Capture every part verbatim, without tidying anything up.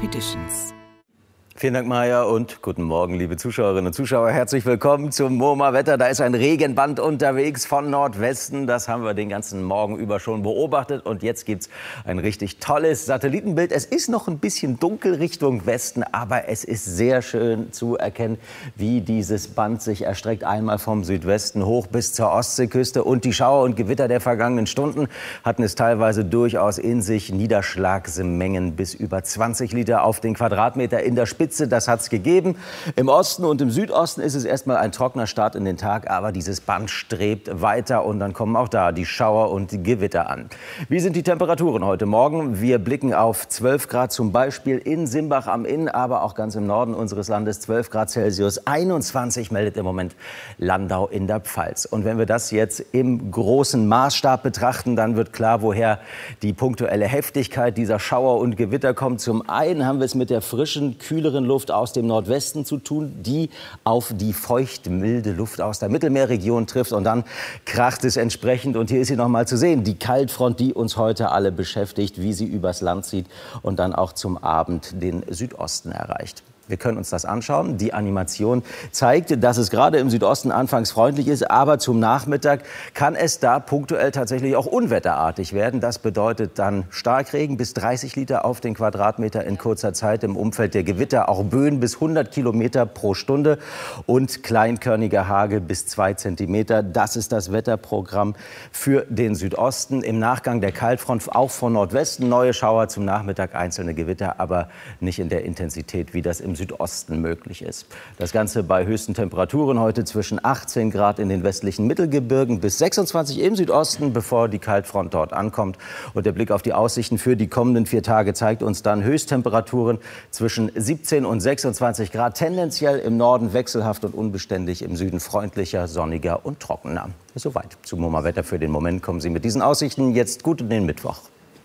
Expeditions. Vielen Dank, Maja, und guten Morgen, liebe Zuschauerinnen und Zuschauer. Herzlich willkommen zum MoMA-Wetter. Da ist ein Regenband unterwegs von Nordwesten. Das haben wir den ganzen Morgen über schon beobachtet. Und jetzt gibt's ein richtig tolles Satellitenbild. Es ist noch ein bisschen dunkel Richtung Westen, aber es ist sehr schön zu erkennen, wie dieses Band sich erstreckt. Einmal vom Südwesten hoch bis zur Ostseeküste. Und die Schauer und Gewitter der vergangenen Stunden hatten es teilweise durchaus in sich. Niederschlagsmengen bis über zwanzig Liter auf den Quadratmeter in der Spitze. Das hat es gegeben. Im Osten und im Südosten ist es erstmal ein trockener Start in den Tag, aber dieses Band strebt weiter und dann kommen auch da die Schauer und die Gewitter an. Wie sind die Temperaturen heute Morgen? Wir blicken auf zwölf Grad zum Beispiel in Simbach am Inn, aber auch ganz im Norden unseres Landes zwölf Grad Celsius. einundzwanzig meldet im Moment Landau in der Pfalz. Und wenn wir das jetzt im großen Maßstab betrachten, dann wird klar, woher die punktuelle Heftigkeit dieser Schauer und Gewitter kommt. Zum einen haben wir es mit der frischen, kühleren Luft aus dem Nordwesten zu tun, die auf die feucht milde Luft aus der Mittelmeerregion trifft. Und dann kracht es entsprechend. Und hier ist sie noch mal zu sehen, die Kaltfront, die uns heute alle beschäftigt, wie sie übers Land zieht und dann auch zum Abend den Südosten erreicht. Wir können uns das anschauen. Die Animation zeigt, dass es gerade im Südosten anfangs freundlich ist, aber zum Nachmittag kann es da punktuell tatsächlich auch unwetterartig werden. Das bedeutet dann Starkregen bis dreißig Liter auf den Quadratmeter in kurzer Zeit, im Umfeld der Gewitter auch Böen bis hundert Kilometer pro Stunde und kleinkörniger Hagel bis zwei Zentimeter. Das ist das Wetterprogramm für den Südosten. Im Nachgang der Kaltfront auch von Nordwesten neue Schauer, zum Nachmittag einzelne Gewitter, aber nicht in der Intensität, wie das im Südosten möglich ist. Das Ganze bei höchsten Temperaturen heute zwischen achtzehn Grad in den westlichen Mittelgebirgen bis sechsundzwanzig im Südosten, bevor die Kaltfront dort ankommt. Und der Blick auf die Aussichten für die kommenden vier Tage zeigt uns dann Höchsttemperaturen zwischen siebzehn und sechsundzwanzig Grad, tendenziell im Norden wechselhaft und unbeständig, im Süden freundlicher, sonniger und trockener. Soweit zum MoMA-Wetter für den Moment. Kommen Sie mit diesen Aussichten jetzt gut in den Mittwoch.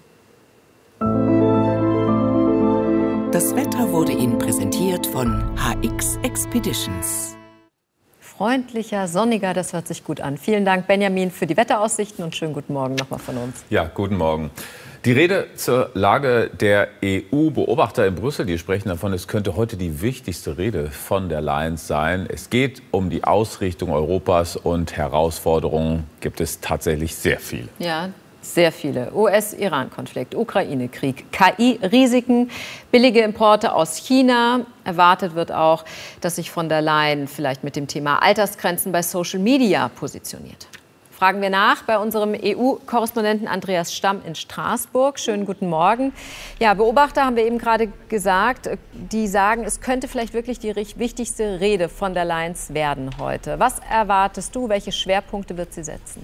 Das Wetter wurde Ihnen präsentiert von H X Expeditions. Freundlicher, sonniger, das hört sich gut an. Vielen Dank, Benjamin, für die Wetteraussichten und schönen guten Morgen nochmal von uns. Ja, guten Morgen. Die Rede zur Lage der E U-Beobachter in Brüssel, die sprechen davon, es könnte heute die wichtigste Rede von der Leyen sein. Es geht um die Ausrichtung Europas und Herausforderungen gibt es tatsächlich sehr viele. Ja. Sehr viele. U S-Iran-Konflikt, Ukraine-Krieg, K I-Risiken, billige Importe aus China. Erwartet wird auch, dass sich von der Leyen vielleicht mit dem Thema Altersgrenzen bei Social Media positioniert. Fragen wir nach bei unserem E U-Korrespondenten Andreas Stamm in Straßburg. Schönen guten Morgen. Ja, Beobachter haben wir eben gerade gesagt, die sagen, es könnte vielleicht wirklich die wichtigste Rede von der Leyen werden heute. Was erwartest du? Welche Schwerpunkte wird sie setzen?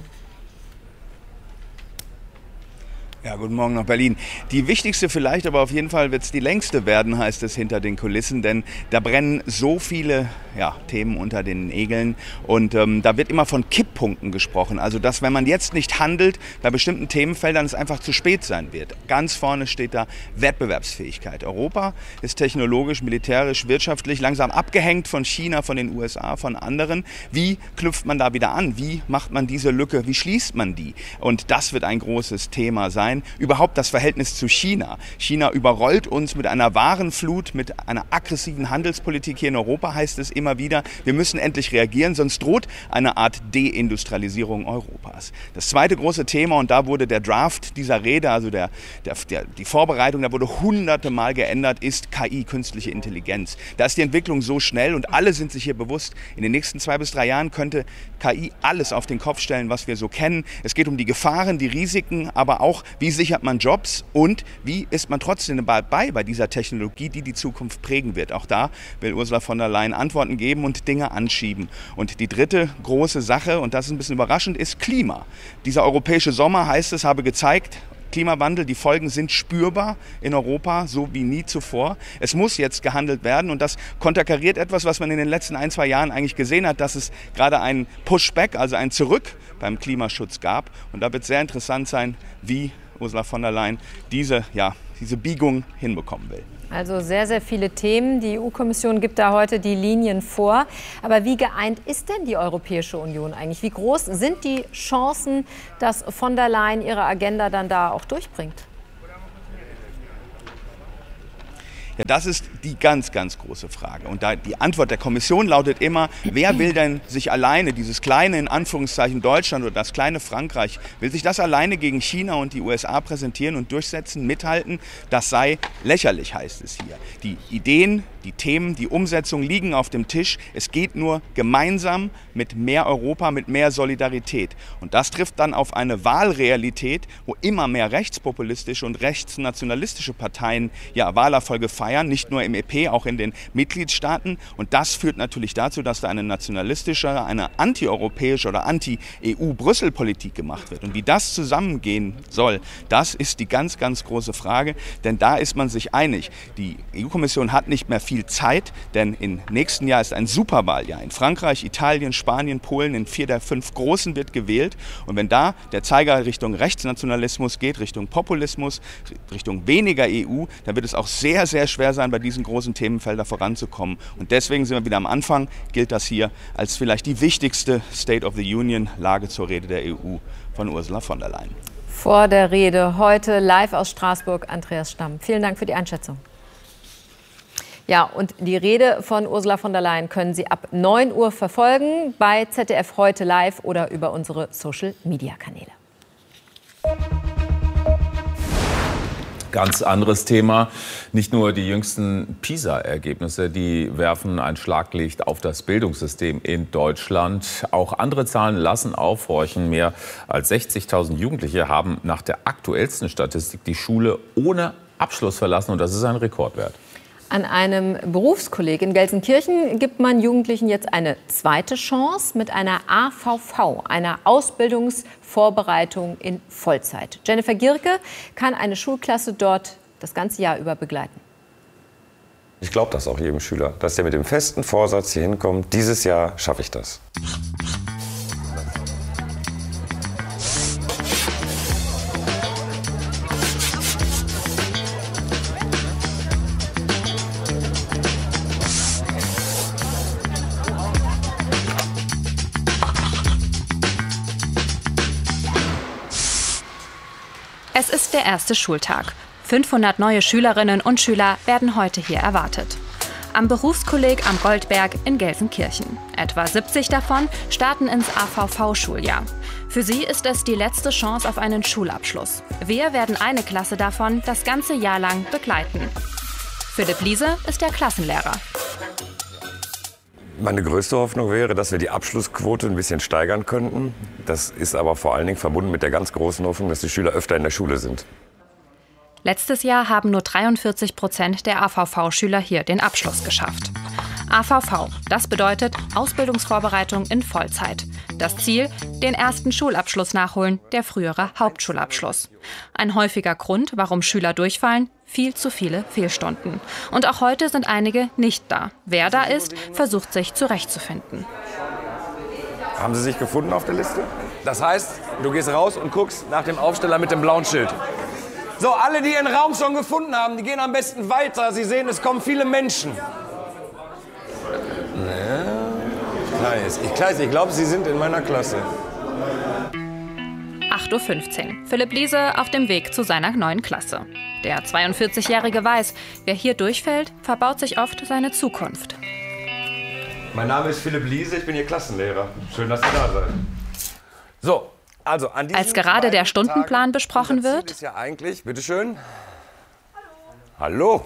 Ja, guten Morgen nach Berlin. Die wichtigste vielleicht, aber auf jeden Fall wird es die längste werden, heißt es hinter den Kulissen, denn da brennen so viele ja, Themen unter den Nägeln und ähm, da wird immer von Kipppunkten gesprochen. Also, dass wenn man jetzt nicht handelt, bei bestimmten Themenfeldern es einfach zu spät sein wird. Ganz vorne steht da Wettbewerbsfähigkeit. Europa ist technologisch, militärisch, wirtschaftlich langsam abgehängt von China, von den U S A, von anderen. Wie knüpft man da wieder an? Wie macht man diese Lücke? Wie schließt man die? Und das wird ein großes Thema sein. Überhaupt das Verhältnis zu China. China überrollt uns mit einer Warenflut, mit einer aggressiven Handelspolitik hier in Europa, heißt es immer wieder. Wir müssen endlich reagieren, sonst droht eine Art Deindustrialisierung Europas. Das zweite große Thema, und da wurde der Draft dieser Rede, also der, der, der, die Vorbereitung, da wurde hunderte Mal geändert, ist K I, künstliche Intelligenz. Da ist die Entwicklung so schnell und alle sind sich hier bewusst, in den nächsten zwei bis drei Jahren könnte K I alles auf den Kopf stellen, was wir so kennen. Es geht um die Gefahren, die Risiken, aber auch, wie sichert man Jobs und wie ist man trotzdem dabei bei dieser Technologie, die die Zukunft prägen wird. Auch da will Ursula von der Leyen Antworten geben und Dinge anschieben. Und die dritte große Sache, und das ist ein bisschen überraschend, ist Klima. Dieser europäische Sommer, heißt es, habe gezeigt, Klimawandel, die Folgen sind spürbar in Europa, so wie nie zuvor. Es muss jetzt gehandelt werden und das konterkariert etwas, was man in den letzten ein, zwei Jahren eigentlich gesehen hat, dass es gerade ein Pushback, also ein Zurück beim Klimaschutz gab. Und da wird es sehr interessant sein, wie Ursula von der Leyen diese, ja, diese Biegung hinbekommen will. Also sehr, sehr viele Themen. Die E U-Kommission gibt da heute die Linien vor. Aber wie geeint ist denn die Europäische Union eigentlich? Wie groß sind die Chancen, dass von der Leyen ihre Agenda dann da auch durchbringt? Ja, das ist die ganz, ganz große Frage. Und da die Antwort der Kommission lautet immer, wer will denn sich alleine, dieses kleine, in Anführungszeichen Deutschland oder das kleine Frankreich, will sich das alleine gegen China und die U S A präsentieren und durchsetzen, mithalten? Das sei lächerlich, heißt es hier. Die Ideen, die Themen, die Umsetzung liegen auf dem Tisch. Es geht nur gemeinsam mit mehr Europa, mit mehr Solidarität. Und das trifft dann auf eine Wahlrealität, wo immer mehr rechtspopulistische und rechtsnationalistische Parteien ja, Wahlerfolge feiern, nicht nur im E P, auch in den Mitgliedstaaten. Und das führt natürlich dazu, dass da eine nationalistische, eine antieuropäische oder anti-E U-Brüssel-Politik gemacht wird. Und wie das zusammengehen soll, das ist die ganz, ganz große Frage. Denn da ist man sich einig. Die E U-Kommission hat nicht mehr viel Zeit, denn im nächsten Jahr ist ein Superwahljahr. In Frankreich, Italien, Spanien, Polen, in vier der fünf Großen wird gewählt. Und wenn da der Zeiger Richtung Rechtsnationalismus geht, Richtung Populismus, Richtung weniger E U, dann wird es auch sehr, sehr schwer sein, bei diesen großen Themenfeldern voranzukommen. Und deswegen sind wir wieder am Anfang, gilt das hier als vielleicht die wichtigste State of the Union-Lage zur Rede der E U von Ursula von der Leyen. Vor der Rede heute live aus Straßburg, Andreas Stamm. Vielen Dank für die Einschätzung. Ja, und die Rede von Ursula von der Leyen können Sie ab neun Uhr verfolgen bei Z D F heute live oder über unsere Social-Media-Kanäle. Ganz anderes Thema. Nicht nur die jüngsten PISA-Ergebnisse, die werfen ein Schlaglicht auf das Bildungssystem in Deutschland. Auch andere Zahlen lassen aufhorchen. Mehr als sechzigtausend Jugendliche haben nach der aktuellsten Statistik die Schule ohne Abschluss verlassen. Und das ist ein Rekordwert. An einem Berufskolleg in Gelsenkirchen gibt man Jugendlichen jetzt eine zweite Chance mit einer A V V, einer Ausbildungsvorbereitung in Vollzeit. Jennifer Gierke kann eine Schulklasse dort das ganze Jahr über begleiten. Ich glaube das auch jedem Schüler, dass der mit dem festen Vorsatz hier hinkommt, dieses Jahr schaffe ich das. Es ist der erste Schultag. fünfhundert neue Schülerinnen und Schüler werden heute hier erwartet. Am Berufskolleg am Goldberg in Gelsenkirchen. Etwa siebzig davon starten ins A V V-Schuljahr. Für sie ist es die letzte Chance auf einen Schulabschluss. Wir werden eine Klasse davon das ganze Jahr lang begleiten. Philipp Liese ist der Klassenlehrer. Meine größte Hoffnung wäre, dass wir die Abschlussquote ein bisschen steigern könnten. Das ist aber vor allen Dingen verbunden mit der ganz großen Hoffnung, dass die Schüler öfter in der Schule sind. Letztes Jahr haben nur dreiundvierzig Prozent der A V V-Schüler hier den Abschluss geschafft. A V V, das bedeutet Ausbildungsvorbereitung in Vollzeit. Das Ziel, den ersten Schulabschluss nachholen, der frühere Hauptschulabschluss. Ein häufiger Grund, warum Schüler durchfallen, viel zu viele Fehlstunden. Und auch heute sind einige nicht da. Wer da ist, versucht sich zurechtzufinden. Haben Sie sich gefunden auf der Liste? Das heißt, du gehst raus und guckst nach dem Aufsteller mit dem blauen Schild. So, alle, die ihren Raum schon gefunden haben, die gehen am besten weiter. Sie sehen, es kommen viele Menschen. Nice. Ich, ich glaube, Sie sind in meiner Klasse. acht Uhr fünfzehn. Philipp Liese auf dem Weg zu seiner neuen Klasse. Der zweiundvierzigjährige weiß, wer hier durchfällt, verbaut sich oft seine Zukunft. Mein Name ist Philipp Liese, ich bin Ihr Klassenlehrer. Schön, dass Sie da seid. So, also an diesem Als gerade der Stundenplan Tagen, besprochen unser Ziel wird, ist ja eigentlich, bitteschön. Hallo. Hallo.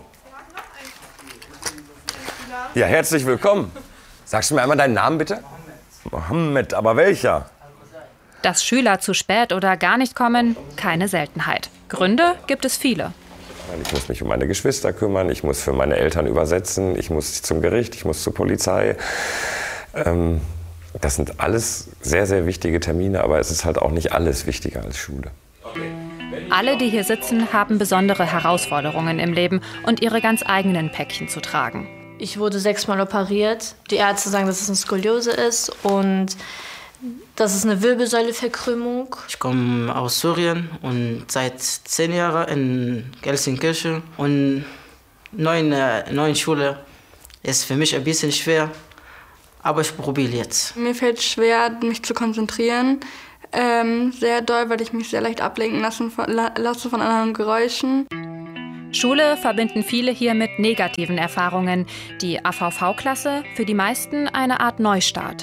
Ja, herzlich willkommen. Sagst du mir einmal deinen Namen, bitte? Mohammed, aber welcher? dass Schüler zu spät oder gar nicht kommen, keine Seltenheit. Gründe gibt es viele. Ich muss mich um meine Geschwister kümmern, ich muss für meine Eltern übersetzen, ich muss zum Gericht, ich muss zur Polizei. Ähm, das sind alles sehr, sehr wichtige Termine, aber es ist halt auch nicht alles wichtiger als Schule. Alle, die hier sitzen, haben besondere Herausforderungen im Leben und ihre ganz eigenen Päckchen zu tragen. Ich wurde sechsmal operiert. Die Ärzte sagen, dass es eine Skoliose ist und das ist eine Wirbelsäuleverkrümmung. Ich komme aus Syrien und seit zehn Jahren in Gelsenkirchen. Und neue, neue Schule ist für mich ein bisschen schwer, aber ich probiere jetzt. Mir fällt es schwer, mich zu konzentrieren. Ähm, sehr doll, weil ich mich sehr leicht ablenken lassen, lasse von anderen Geräuschen. Schule verbinden viele hier mit negativen Erfahrungen. Die A V V-Klasse für die meisten eine Art Neustart.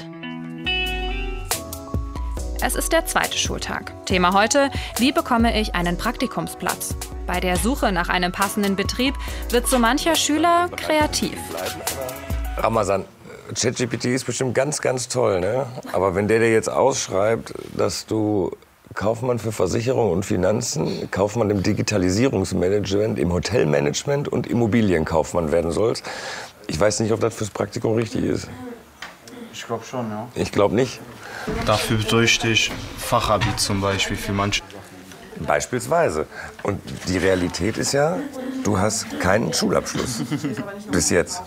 Es ist der zweite Schultag. Thema heute: Wie bekomme ich einen Praktikumsplatz? Bei der Suche nach einem passenden Betrieb wird so mancher Schüler kreativ. Ramazan, ChatGPT ist bestimmt ganz, ganz toll, ne? Aber wenn der dir jetzt ausschreibt, dass du Kaufmann für Versicherung und Finanzen, Kaufmann im Digitalisierungsmanagement, im Hotelmanagement und Immobilienkaufmann werden sollst, ich weiß nicht, ob das fürs Praktikum richtig ist. Ich glaube schon, ja. Ich glaube nicht. Dafür bräuchte ich Fachabi zum Beispiel für manche. Beispielsweise. Und die Realität ist ja, du hast keinen Schulabschluss. Bis jetzt.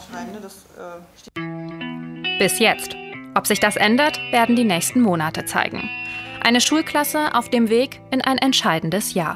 Bis jetzt. Ob sich das ändert, werden die nächsten Monate zeigen. Eine Schulklasse auf dem Weg in ein entscheidendes Jahr.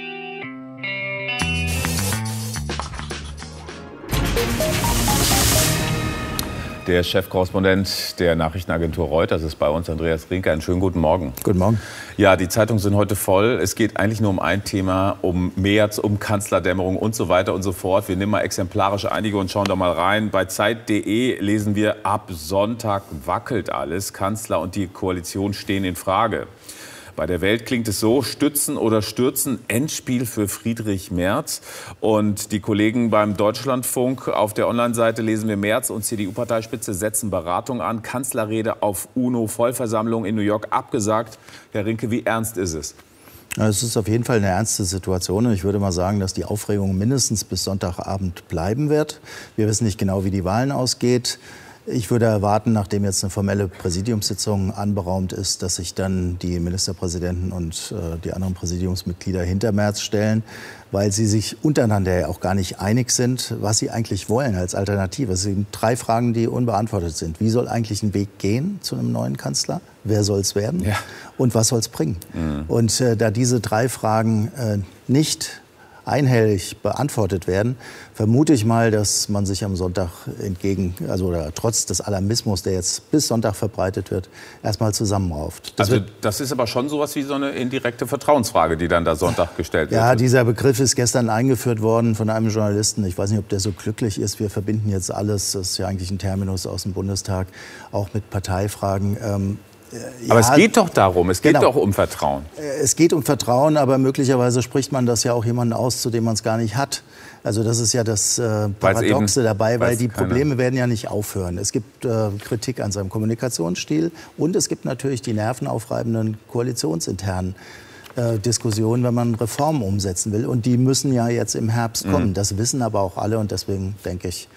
Der Chefkorrespondent der Nachrichtenagentur Reuters ist bei uns, Andreas Rinke. Einen schönen guten Morgen. Guten Morgen. Ja, die Zeitungen sind heute voll. Es geht eigentlich nur um ein Thema, um Merz, um Kanzlerdämmerung und so weiter und so fort. Wir nehmen mal exemplarisch einige und schauen da mal rein. Bei Zeit punkt de lesen wir, ab Sonntag wackelt alles. Kanzler und die Koalition stehen in Frage. Bei der Welt klingt es so: Stützen oder stürzen, Endspiel für Friedrich Merz. Und die Kollegen beim Deutschlandfunk, auf der Online-Seite lesen wir: Merz und C D U-Parteispitze setzen Beratung an. Kanzlerrede auf UNO-Vollversammlung in New York abgesagt. Herr Rinke, wie ernst ist es? Es ist auf jeden Fall eine ernste Situation. Und ich würde mal sagen, dass die Aufregung mindestens bis Sonntagabend bleiben wird. Wir wissen nicht genau, wie die Wahlen ausgeht. Ich würde erwarten, nachdem jetzt eine formelle Präsidiumssitzung anberaumt ist, dass sich dann die Ministerpräsidenten und äh, die anderen Präsidiumsmitglieder hinter Merz stellen, weil sie sich untereinander ja auch gar nicht einig sind, was sie eigentlich wollen als Alternative. Es sind drei Fragen, die unbeantwortet sind. Wie soll eigentlich ein Weg gehen zu einem neuen Kanzler? Wer soll es werden? Ja. Und was soll es bringen? Mhm. Und äh, da diese drei Fragen äh, nicht einhellig beantwortet werden, vermute ich mal, dass man sich am Sonntag entgegen, also oder trotz des Alarmismus, der jetzt bis Sonntag verbreitet wird, erstmal zusammenrauft. Das also das ist aber schon sowas wie so eine indirekte Vertrauensfrage, die dann da Sonntag gestellt wird. Ja, dieser Begriff ist gestern eingeführt worden von einem Journalisten. Ich weiß nicht, ob der so glücklich ist. Wir verbinden jetzt alles, das ist ja eigentlich ein Terminus aus dem Bundestag, auch mit Parteifragen. Ähm, Aber ja, es geht doch darum, es geht genau. doch um Vertrauen. Es geht um Vertrauen, aber möglicherweise spricht man das ja auch jemanden aus, zu dem man es gar nicht hat. Also das ist ja das äh, Paradoxe eben, dabei, weil die Probleme keine. werden ja nicht aufhören. Es gibt äh, Kritik an seinem Kommunikationsstil und es gibt natürlich die nervenaufreibenden koalitionsinternen äh, Diskussionen, wenn man Reformen umsetzen will. Und die müssen ja jetzt im Herbst kommen. Mhm. Das wissen aber auch alle und deswegen denke ich,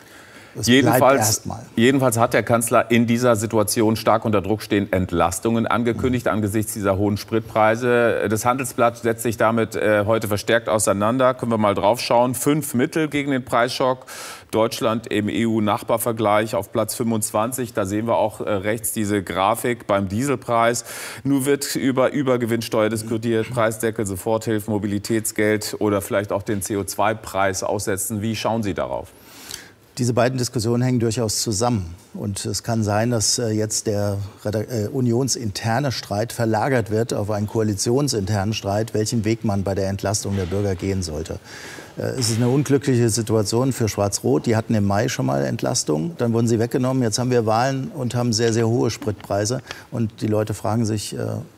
Es jedenfalls, jedenfalls hat der Kanzler in dieser Situation stark unter Druck stehend Entlastungen angekündigt angesichts dieser hohen Spritpreise. Das Handelsblatt setzt sich damit äh, heute verstärkt auseinander. Können wir mal drauf schauen. Fünf Mittel gegen den Preisschock. Deutschland im E U-Nachbarvergleich auf Platz fünfundzwanzig. Da sehen wir auch äh, rechts diese Grafik beim Dieselpreis. Nur wird über Übergewinnsteuer diskutiert, Preisdeckel, Soforthilfe, Mobilitätsgeld oder vielleicht auch den C O zwei Preis aussetzen. Wie schauen Sie darauf? Diese beiden Diskussionen hängen durchaus zusammen. Und es kann sein, dass äh, jetzt der äh, unionsinterne Streit verlagert wird auf einen koalitionsinternen Streit, welchen Weg man bei der Entlastung der Bürger gehen sollte. Äh, es ist eine unglückliche Situation für Schwarz-Rot. Die hatten im Mai schon mal Entlastung, dann wurden sie weggenommen. Jetzt haben wir Wahlen und haben sehr, sehr hohe Spritpreise. Und die Leute fragen sich, äh,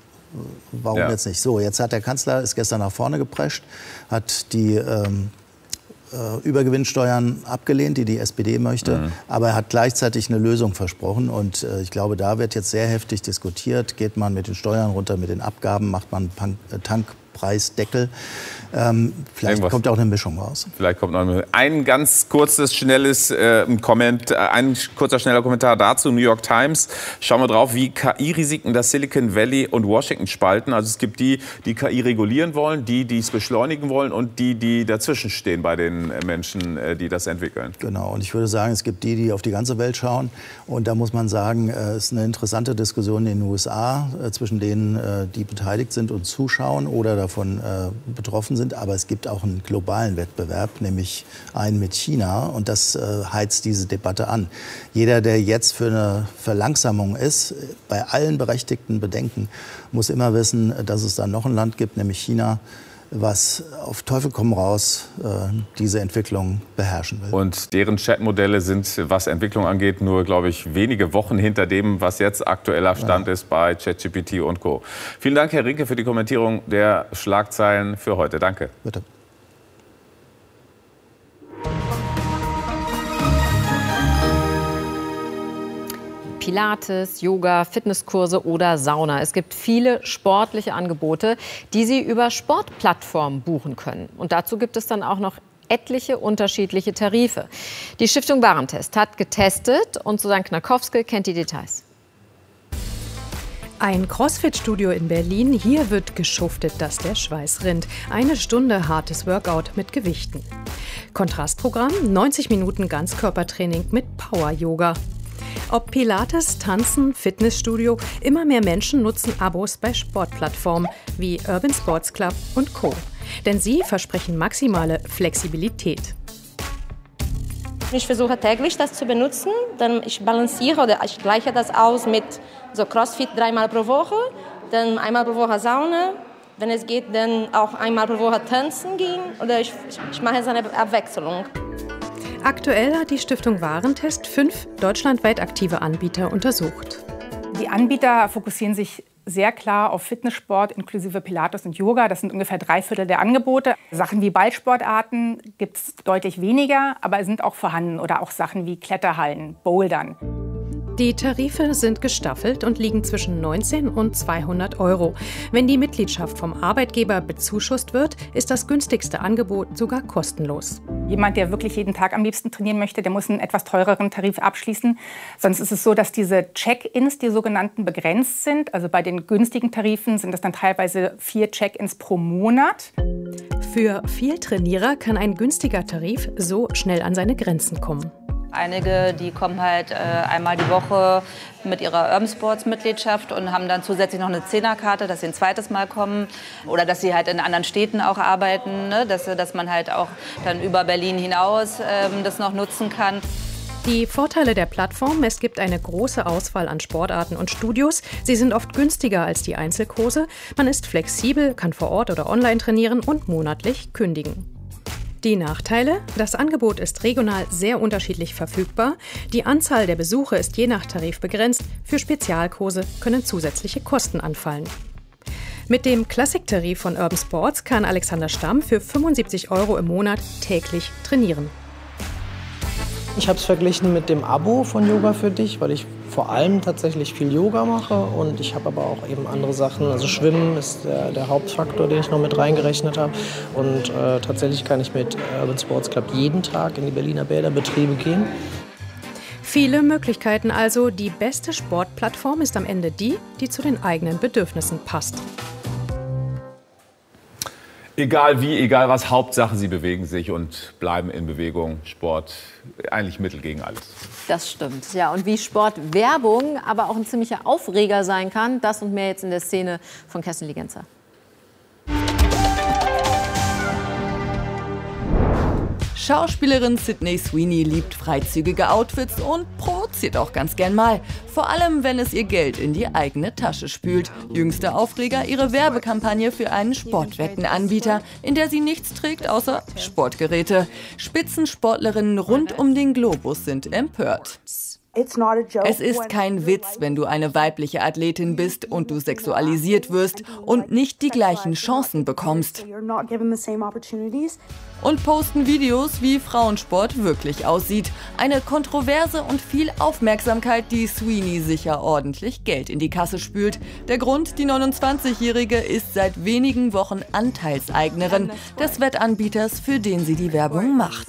warum ja. jetzt nicht? So, jetzt hat der Kanzler, ist gestern nach vorne geprescht, hat die ähm, Übergewinnsteuern abgelehnt, die die S P D möchte. Mhm. Aber er hat gleichzeitig eine Lösung versprochen. Und äh, ich glaube, da wird jetzt sehr heftig diskutiert. Geht man mit den Steuern runter, mit den Abgaben, macht man einen Tankpreisdeckel. Ähm, vielleicht Irgendwas. kommt auch eine Mischung raus. Vielleicht kommt noch eine, ein ganz kurzes, schnelles äh, Komment, ein kurzer, schneller Kommentar dazu. New York Times. Schauen wir drauf, wie K I-Risiken das Silicon Valley und Washington spalten. Also es gibt die, die K I regulieren wollen, die, die es beschleunigen wollen und die, die dazwischen stehen bei den Menschen, die das entwickeln. Genau. Und ich würde sagen, es gibt die, die auf die ganze Welt schauen. Und da muss man sagen, es ist eine interessante Diskussion in den U S A zwischen denen, die beteiligt sind und zuschauen oder davon betroffen sind. Aber es gibt auch einen globalen Wettbewerb, nämlich einen mit China. Und das äh, heizt diese Debatte an. Jeder, der jetzt für eine Verlangsamung ist, bei allen berechtigten Bedenken, muss immer wissen, dass es da noch ein Land gibt, nämlich China, was auf Teufel komm raus äh, diese Entwicklung beherrschen will. Und deren Chatmodelle sind, was Entwicklung angeht, nur, glaube ich, wenige Wochen hinter dem, was jetzt aktueller Stand ja. ist bei ChatGPT und Co. Vielen Dank, Herr Rinke, für die Kommentierung der Schlagzeilen für heute. Danke. Bitte. Pilates, Yoga, Fitnesskurse oder Sauna. Es gibt viele sportliche Angebote, die Sie über Sportplattformen buchen können. Und dazu gibt es dann auch noch etliche unterschiedliche Tarife. Die Stiftung Warentest hat getestet und Susanne Knakowski kennt die Details. Ein Crossfit-Studio in Berlin. Hier wird geschuftet, dass der Schweiß rinnt. Eine Stunde hartes Workout mit Gewichten. Kontrastprogramm, neunzig Minuten Ganzkörpertraining mit Power-Yoga. Ob Pilates, Tanzen, Fitnessstudio, immer mehr Menschen nutzen Abos bei Sportplattformen wie Urban Sports Club und Co. Denn sie versprechen maximale Flexibilität. Ich versuche täglich das zu benutzen, dann ich balanciere oder ich gleiche das aus mit so Crossfit dreimal pro Woche, dann einmal pro Woche Sauna, wenn es geht, dann auch einmal pro Woche tanzen gehen oder ich, ich mache so eine Abwechslung. Aktuell hat die Stiftung Warentest fünf deutschlandweit aktive Anbieter untersucht. Die Anbieter fokussieren sich sehr klar auf Fitnesssport inklusive Pilates und Yoga. Das sind ungefähr drei Viertel der Angebote. Sachen wie Ballsportarten gibt es deutlich weniger, aber sind auch vorhanden. Oder auch Sachen wie Kletterhallen, Bouldern. Die Tarife sind gestaffelt und liegen zwischen neunzehn und zweihundert Euro. Wenn die Mitgliedschaft vom Arbeitgeber bezuschusst wird, ist das günstigste Angebot sogar kostenlos. Jemand, der wirklich jeden Tag am liebsten trainieren möchte, der muss einen etwas teureren Tarif abschließen. Sonst ist es so, dass diese Check-ins, die sogenannten, begrenzt sind. Also bei den günstigen Tarifen sind es dann teilweise vier Check-ins pro Monat. Für viel Trainierer kann ein günstiger Tarif so schnell an seine Grenzen kommen. Einige, die kommen halt äh, einmal die Woche mit ihrer Urban Sports Mitgliedschaft und haben dann zusätzlich noch eine Zehnerkarte, dass sie ein zweites Mal kommen oder dass sie halt in anderen Städten auch arbeiten, ne? dass, dass man halt auch dann über Berlin hinaus ähm, das noch nutzen kann. Die Vorteile der Plattform: Es gibt eine große Auswahl an Sportarten und Studios. Sie sind oft günstiger als die Einzelkurse. Man ist flexibel, kann vor Ort oder online trainieren und monatlich kündigen. Die Nachteile: Das Angebot ist regional sehr unterschiedlich verfügbar. Die Anzahl der Besuche ist je nach Tarif begrenzt. Für Spezialkurse können zusätzliche Kosten anfallen. Mit dem Klassiktarif von Urban Sports kann Alexander Stamm für fünfundsiebzig Euro im Monat täglich trainieren. Ich habe es verglichen mit dem Abo von Yoga für dich, weil ich vor allem tatsächlich viel Yoga mache und ich habe aber auch eben andere Sachen. Also Schwimmen ist der, der Hauptfaktor, den ich noch mit reingerechnet habe. Und äh, tatsächlich kann ich mit Urban Sports Club jeden Tag in die Berliner Bäderbetriebe gehen. Viele Möglichkeiten also. Die beste Sportplattform ist am Ende die, die zu den eigenen Bedürfnissen passt. Egal wie, egal was, Hauptsache sie bewegen sich und bleiben in Bewegung. Sport, eigentlich Mittel gegen alles. Das stimmt, ja. Und wie Sportwerbung aber auch ein ziemlicher Aufreger sein kann, das und mehr jetzt in der Szene von Kerstin Ligenzer. Schauspielerin Sydney Sweeney liebt freizügige Outfits und provoziert auch ganz gern mal. Vor allem, wenn es ihr Geld in die eigene Tasche spült. Jüngster Aufreger: ihre Werbekampagne für einen Sportwettenanbieter, in der sie nichts trägt außer Sportgeräte. Spitzensportlerinnen rund um den Globus sind empört. Es ist kein Witz, wenn du eine weibliche Athletin bist und du sexualisiert wirst und nicht die gleichen Chancen bekommst. Und posten Videos, wie Frauensport wirklich aussieht. Eine Kontroverse und viel Aufmerksamkeit, die Sweeney sicher ordentlich Geld in die Kasse spült. Der Grund: die neunundzwanzigjährige ist seit wenigen Wochen Anteilseignerin des Wettanbieters, für den sie die Werbung macht.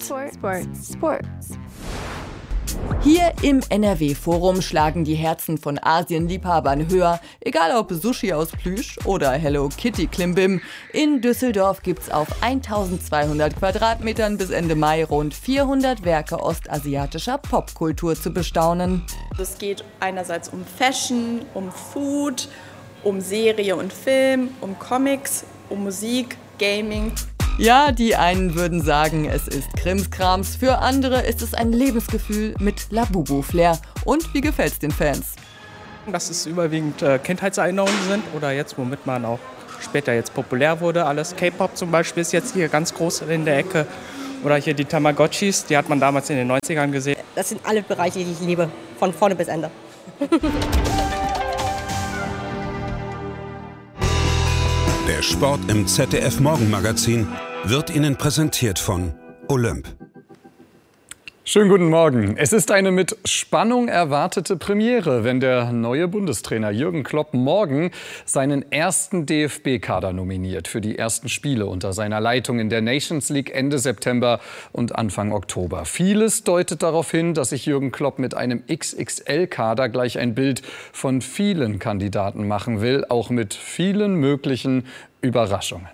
Hier im N R W-Forum schlagen die Herzen von Asienliebhabern höher, egal ob Sushi aus Plüsch oder Hello Kitty Klimbim. In Düsseldorf gibt's auf eintausendzweihundert Quadratmetern bis Ende Mai rund vierhundert Werke ostasiatischer Popkultur zu bestaunen. Es geht einerseits um Fashion, um Food, um Serie und Film, um Comics, um Musik, Gaming. Ja, die einen würden sagen, es ist Krimskrams, für andere ist es ein Lebensgefühl mit Labubu-Flair. Und wie gefällt's den Fans? Dass es überwiegend äh, Kindheitserinnerungen sind oder jetzt, womit man auch später jetzt populär wurde. Alles K-Pop zum Beispiel ist jetzt hier ganz groß in der Ecke. Oder hier die Tamagotchis, die hat man damals in den neunzigern gesehen. Das sind alle Bereiche, die ich liebe, von vorne bis Ende. Der Sport im Z D F Morgenmagazin wird Ihnen präsentiert von Olymp. Schönen guten Morgen. Es ist eine mit Spannung erwartete Premiere, wenn der neue Bundestrainer Jürgen Klopp morgen seinen ersten D F B-Kader nominiert für die ersten Spiele unter seiner Leitung in der Nations League Ende September und Anfang Oktober. Vieles deutet darauf hin, dass sich Jürgen Klopp mit einem X X L-Kader gleich ein Bild von vielen Kandidaten machen will, auch mit vielen möglichen Überraschungen.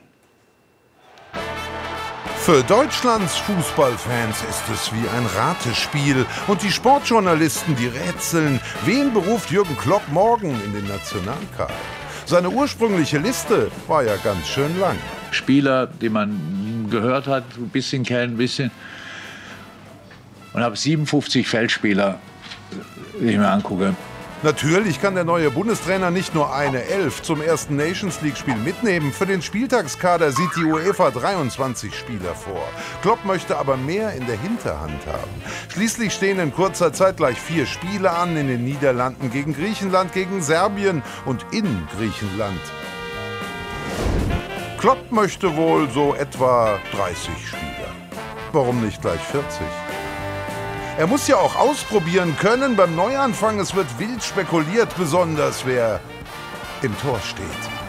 Für Deutschlands Fußballfans ist es wie ein Ratespiel. Und die Sportjournalisten, die rätseln, wen beruft Jürgen Klopp morgen in den Nationalkader? Seine ursprüngliche Liste war ja ganz schön lang. Spieler, die man gehört hat, ein bisschen kennen, ein bisschen. Und habe siebenundfünfzig Feldspieler, die ich mir angucke. Natürlich kann der neue Bundestrainer nicht nur eine Elf zum ersten Nations-League-Spiel mitnehmen. Für den Spieltagskader sieht die UEFA dreiundzwanzig Spieler vor. Klopp möchte aber mehr in der Hinterhand haben. Schließlich stehen in kurzer Zeit gleich vier Spiele an, in den Niederlanden gegen Griechenland, gegen Serbien und in Griechenland. Klopp möchte wohl so etwa dreißig Spieler. Warum nicht gleich vierzig? Er muss ja auch ausprobieren können beim Neuanfang. Es wird wild spekuliert, besonders wer im Tor steht.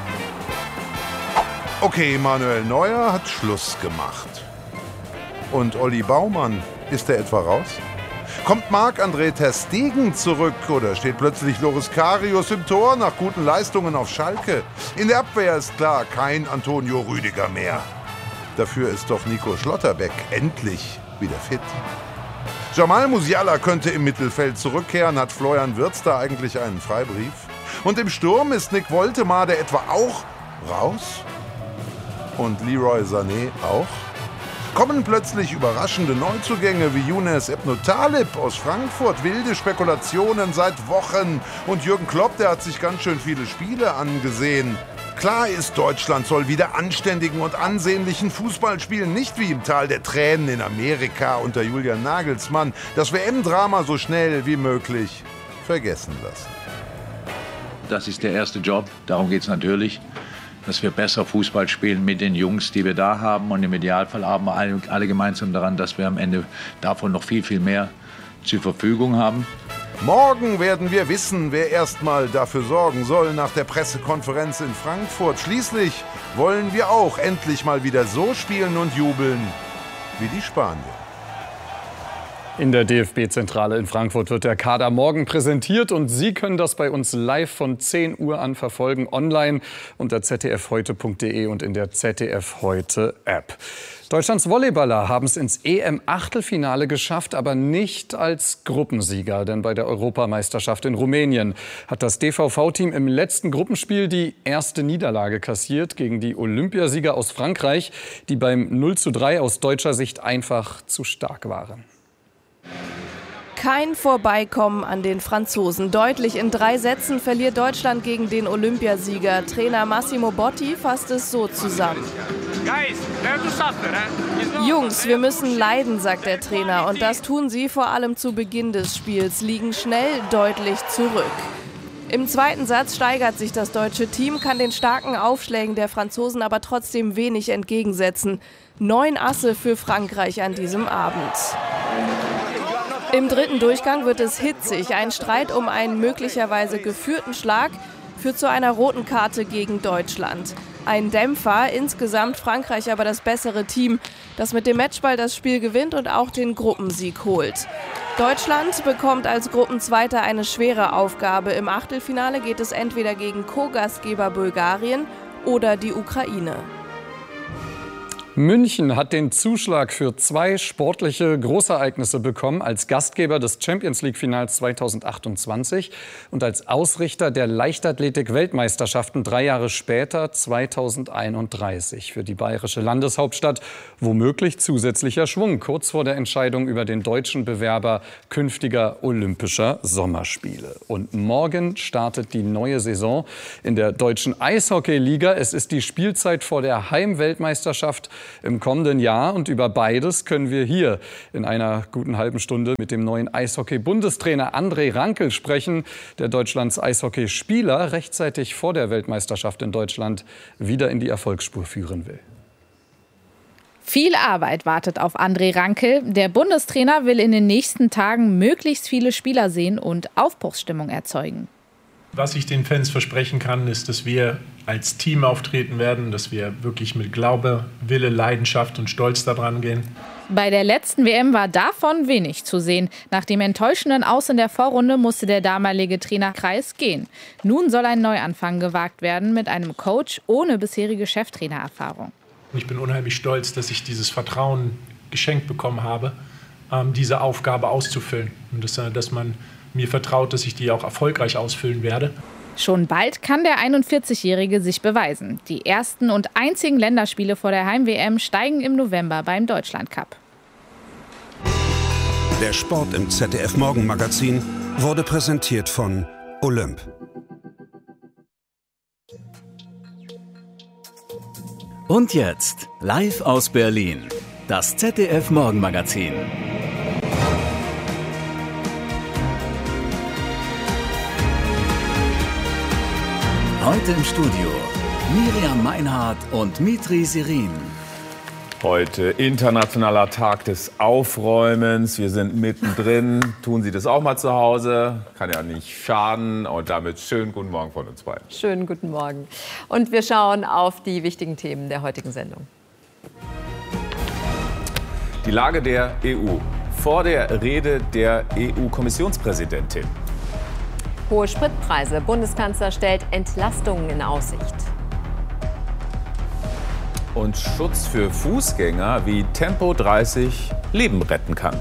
Okay, Manuel Neuer hat Schluss gemacht. Und Olli Baumann, ist er etwa raus? Kommt Marc-André ter Stegen zurück oder steht plötzlich Loris Karius im Tor nach guten Leistungen auf Schalke? In der Abwehr ist klar kein Antonio Rüdiger mehr. Dafür ist doch Nico Schlotterbeck endlich wieder fit. Jamal Musiala könnte im Mittelfeld zurückkehren. Hat Florian Wirtz da eigentlich einen Freibrief? Und im Sturm ist Nick Woltemade etwa auch raus? Und Leroy Sané auch? Kommen plötzlich überraschende Neuzugänge wie Younes Ebno Talib aus Frankfurt? Wilde Spekulationen seit Wochen. Und Jürgen Klopp, der hat sich ganz schön viele Spiele angesehen. Klar ist, Deutschland soll wieder anständigen und ansehnlichen Fußball spielen, nicht wie im Tal der Tränen in Amerika unter Julian Nagelsmann. Das W M-Drama so schnell wie möglich vergessen lassen. Das ist der erste Job, darum geht es natürlich, dass wir besser Fußball spielen mit den Jungs, die wir da haben. Und im Idealfall haben wir alle, alle gemeinsam daran, dass wir am Ende davon noch viel, viel mehr zur Verfügung haben. Morgen werden wir wissen, wer erstmal dafür sorgen soll nach der Pressekonferenz in Frankfurt. Schließlich wollen wir auch endlich mal wieder so spielen und jubeln wie die Spanier. In der D F B-Zentrale in Frankfurt wird der Kader morgen präsentiert und Sie können das bei uns live von zehn Uhr an verfolgen, online unter z d f heute punkt d e und in der Z D F Heute App. Deutschlands Volleyballer haben es ins E M-Achtelfinale geschafft, aber nicht als Gruppensieger. Denn bei der Europameisterschaft in Rumänien hat das D V V-Team im letzten Gruppenspiel die erste Niederlage kassiert gegen die Olympiasieger aus Frankreich, die beim null zu drei aus deutscher Sicht einfach zu stark waren. Kein Vorbeikommen an den Franzosen. Deutlich in drei Sätzen verliert Deutschland gegen den Olympiasieger. Trainer Massimo Botti fasst es so zusammen. Jungs, wir müssen leiden, sagt der Trainer. Und das tun sie vor allem zu Beginn des Spiels, liegen schnell deutlich zurück. Im zweiten Satz steigert sich das deutsche Team, kann den starken Aufschlägen der Franzosen aber trotzdem wenig entgegensetzen. Neun Asse für Frankreich an diesem Abend. Im dritten Durchgang wird es hitzig. Ein Streit um einen möglicherweise geführten Schlag führt zu einer roten Karte gegen Deutschland. Ein Dämpfer, insgesamt Frankreich aber das bessere Team, das mit dem Matchball das Spiel gewinnt und auch den Gruppensieg holt. Deutschland bekommt als Gruppenzweiter eine schwere Aufgabe. Im Achtelfinale geht es entweder gegen Co-Gastgeber Bulgarien oder die Ukraine. München hat den Zuschlag für zwei sportliche Großereignisse bekommen, als Gastgeber des Champions-League-Finals zweitausendachtundzwanzig und als Ausrichter der Leichtathletik-Weltmeisterschaften drei Jahre später, zweitausendeinunddreißig. Für die bayerische Landeshauptstadt womöglich zusätzlicher Schwung, kurz vor der Entscheidung über den deutschen Bewerber künftiger Olympischer Sommerspiele. Und morgen startet die neue Saison in der deutschen Eishockey-Liga. Es ist die Spielzeit vor der Heimweltmeisterschaft im kommenden Jahr. Und über beides können wir hier in einer guten halben Stunde mit dem neuen Eishockey-Bundestrainer André Rankel sprechen, der Deutschlands Eishockeyspieler rechtzeitig vor der Weltmeisterschaft in Deutschland wieder in die Erfolgsspur führen will. Viel Arbeit wartet auf André Rankel. Der Bundestrainer will in den nächsten Tagen möglichst viele Spieler sehen und Aufbruchsstimmung erzeugen. Was ich den Fans versprechen kann, ist, dass wir als Team auftreten werden, dass wir wirklich mit Glaube, Wille, Leidenschaft und Stolz daran gehen. Bei der letzten W M war davon wenig zu sehen. Nach dem enttäuschenden Aus in der Vorrunde musste der damalige Trainer Kreis gehen. Nun soll ein Neuanfang gewagt werden mit einem Coach ohne bisherige Cheftrainererfahrung. Ich bin unheimlich stolz, dass ich dieses Vertrauen geschenkt bekommen habe, diese Aufgabe auszufüllen. Und dass, dass man mir vertraut, dass ich die auch erfolgreich ausfüllen werde. Schon bald kann der einundvierzigjährige sich beweisen. Die ersten und einzigen Länderspiele vor der Heim-W M steigen im November beim Deutschlandcup. Der Sport im Z D F Morgenmagazin wurde präsentiert von Olymp. Und jetzt, live aus Berlin, das Z D F Morgenmagazin. Heute im Studio Miriam Meinhardt und Mitri Sirin. Heute internationaler Tag des Aufräumens. Wir sind mittendrin. Tun Sie das auch mal zu Hause. Kann ja nicht schaden. Und damit schönen guten Morgen von uns beiden. Schönen guten Morgen. Und wir schauen auf die wichtigen Themen der heutigen Sendung. Die Lage der E U. Vor der Rede der E U-Kommissionspräsidentin. Hohe Spritpreise. Bundeskanzler stellt Entlastungen in Aussicht. Und Schutz für Fußgänger, wie Tempo dreißig Leben retten kann.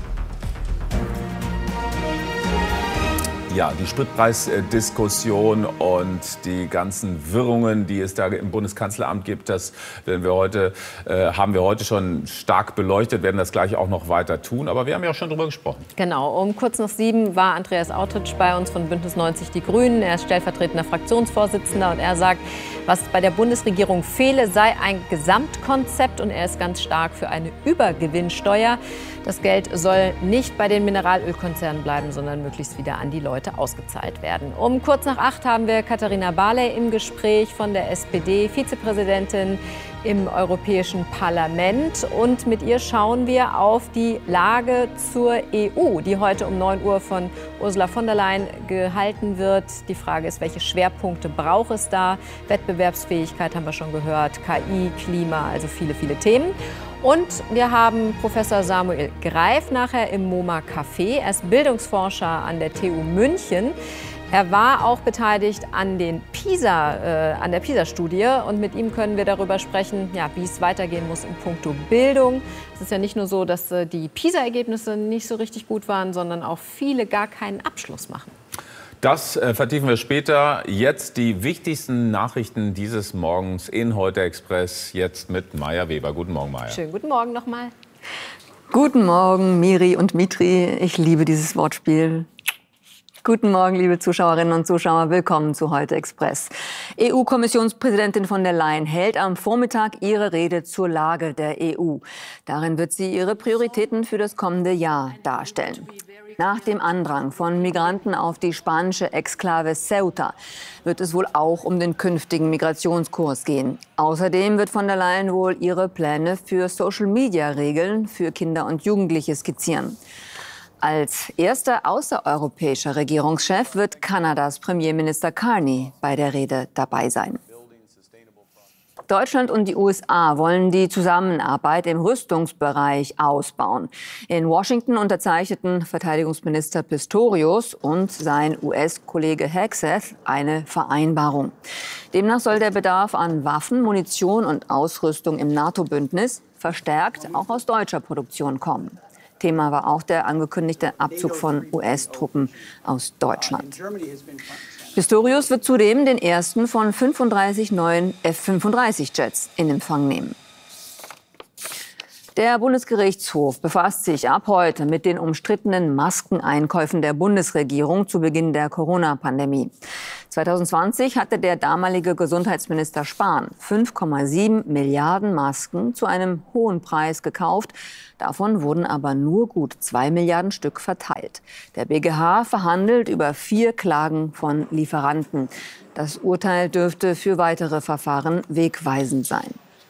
Ja, die Spritpreisdiskussion und die ganzen Wirrungen, die es da im Bundeskanzleramt gibt, das werden wir heute, äh, haben wir heute schon stark beleuchtet, werden das gleich auch noch weiter tun. Aber wir haben ja auch schon darüber gesprochen. Genau, um kurz nach sieben war Andreas Autritsch bei uns von Bündnis neunzig Die Grünen. Er ist stellvertretender Fraktionsvorsitzender und er sagt, was bei der Bundesregierung fehle, sei ein Gesamtkonzept und er ist ganz stark für eine Übergewinnsteuer. Das Geld soll nicht bei den Mineralölkonzernen bleiben, sondern möglichst wieder an die Leute ausgezahlt werden. Um kurz nach acht haben wir Katharina Barley im Gespräch von der S P D, Vizepräsidentin im Europäischen Parlament. Und mit ihr schauen wir auf die Lage zur E U, die heute um neun Uhr von Ursula von der Leyen gehalten wird. Die Frage ist, welche Schwerpunkte braucht es da? Wettbewerbsfähigkeit haben wir schon gehört, K I, Klima, also viele, viele Themen. Und wir haben Professor Samuel Greif nachher im MoMA Café. Er ist Bildungsforscher an der T U München. Er war auch beteiligt an, den PISA, äh, an der PISA-Studie. Und mit ihm können wir darüber sprechen, ja, wie es weitergehen muss in puncto Bildung. Es ist ja nicht nur so, dass äh, die PISA-Ergebnisse nicht so richtig gut waren, sondern auch viele gar keinen Abschluss machen. Das äh, vertiefen wir später. Jetzt die wichtigsten Nachrichten dieses Morgens in Heute Express. Jetzt mit Maja Weber. Guten Morgen, Maja. Schönen guten Morgen nochmal. Guten Morgen, Miri und Mitri. Ich liebe dieses Wortspiel. Guten Morgen, liebe Zuschauerinnen und Zuschauer. Willkommen zu Heute Express. E U-Kommissionspräsidentin von der Leyen hält am Vormittag ihre Rede zur Lage der E U. Darin wird sie ihre Prioritäten für das kommende Jahr darstellen. Nach dem Andrang von Migranten auf die spanische Exklave Ceuta wird es wohl auch um den künftigen Migrationskurs gehen. Außerdem wird von der Leyen wohl ihre Pläne für Social-Media-Regeln für Kinder und Jugendliche skizzieren. Als erster außereuropäischer Regierungschef wird Kanadas Premierminister Carney bei der Rede dabei sein. Deutschland und die U S A wollen die Zusammenarbeit im Rüstungsbereich ausbauen. In Washington unterzeichneten Verteidigungsminister Pistorius und sein U S-Kollege Hegseth eine Vereinbarung. Demnach soll der Bedarf an Waffen, Munition und Ausrüstung im NATO-Bündnis verstärkt auch aus deutscher Produktion kommen. Thema war auch der angekündigte Abzug von U S-Truppen aus Deutschland. Pistorius wird zudem den ersten von fünfunddreißig neuen F fünfunddreißig Jets in Empfang nehmen. Der Bundesgerichtshof befasst sich ab heute mit den umstrittenen Maskeneinkäufen der Bundesregierung zu Beginn der Corona-Pandemie. zwanzig zwanzig hatte der damalige Gesundheitsminister Spahn fünf Komma sieben Milliarden Masken zu einem hohen Preis gekauft. Davon wurden aber nur gut zwei Milliarden Stück verteilt. Der B G H verhandelt über vier Klagen von Lieferanten. Das Urteil dürfte für weitere Verfahren wegweisend sein.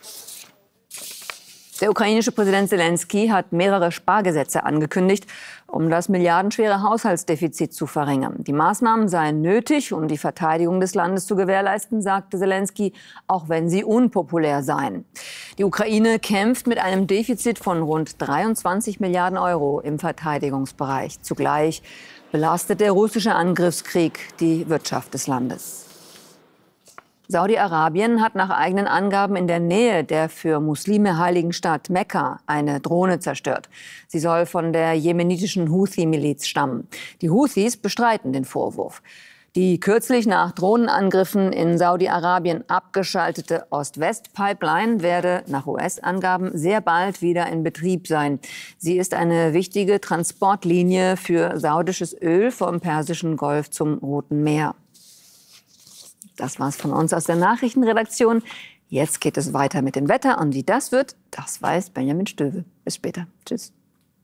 Der ukrainische Präsident Selenskyj hat mehrere Spargesetze angekündigt, um das milliardenschwere Haushaltsdefizit zu verringern. Die Maßnahmen seien nötig, um die Verteidigung des Landes zu gewährleisten, sagte Selenskyj, auch wenn sie unpopulär seien. Die Ukraine kämpft mit einem Defizit von rund dreiundzwanzig Milliarden Euro im Verteidigungsbereich. Zugleich belastet der russische Angriffskrieg die Wirtschaft des Landes. Saudi-Arabien hat nach eigenen Angaben in der Nähe der für Muslime heiligen Stadt Mekka eine Drohne zerstört. Sie soll von der jemenitischen Houthi-Miliz stammen. Die Houthis bestreiten den Vorwurf. Die kürzlich nach Drohnenangriffen in Saudi-Arabien abgeschaltete Ost-West-Pipeline werde nach U S-Angaben sehr bald wieder in Betrieb sein. Sie ist eine wichtige Transportlinie für saudisches Öl vom Persischen Golf zum Roten Meer. Das war's von uns aus der Nachrichtenredaktion. Jetzt geht es weiter mit dem Wetter. Und wie das wird, das weiß Benjamin Stöwe. Bis später. Tschüss.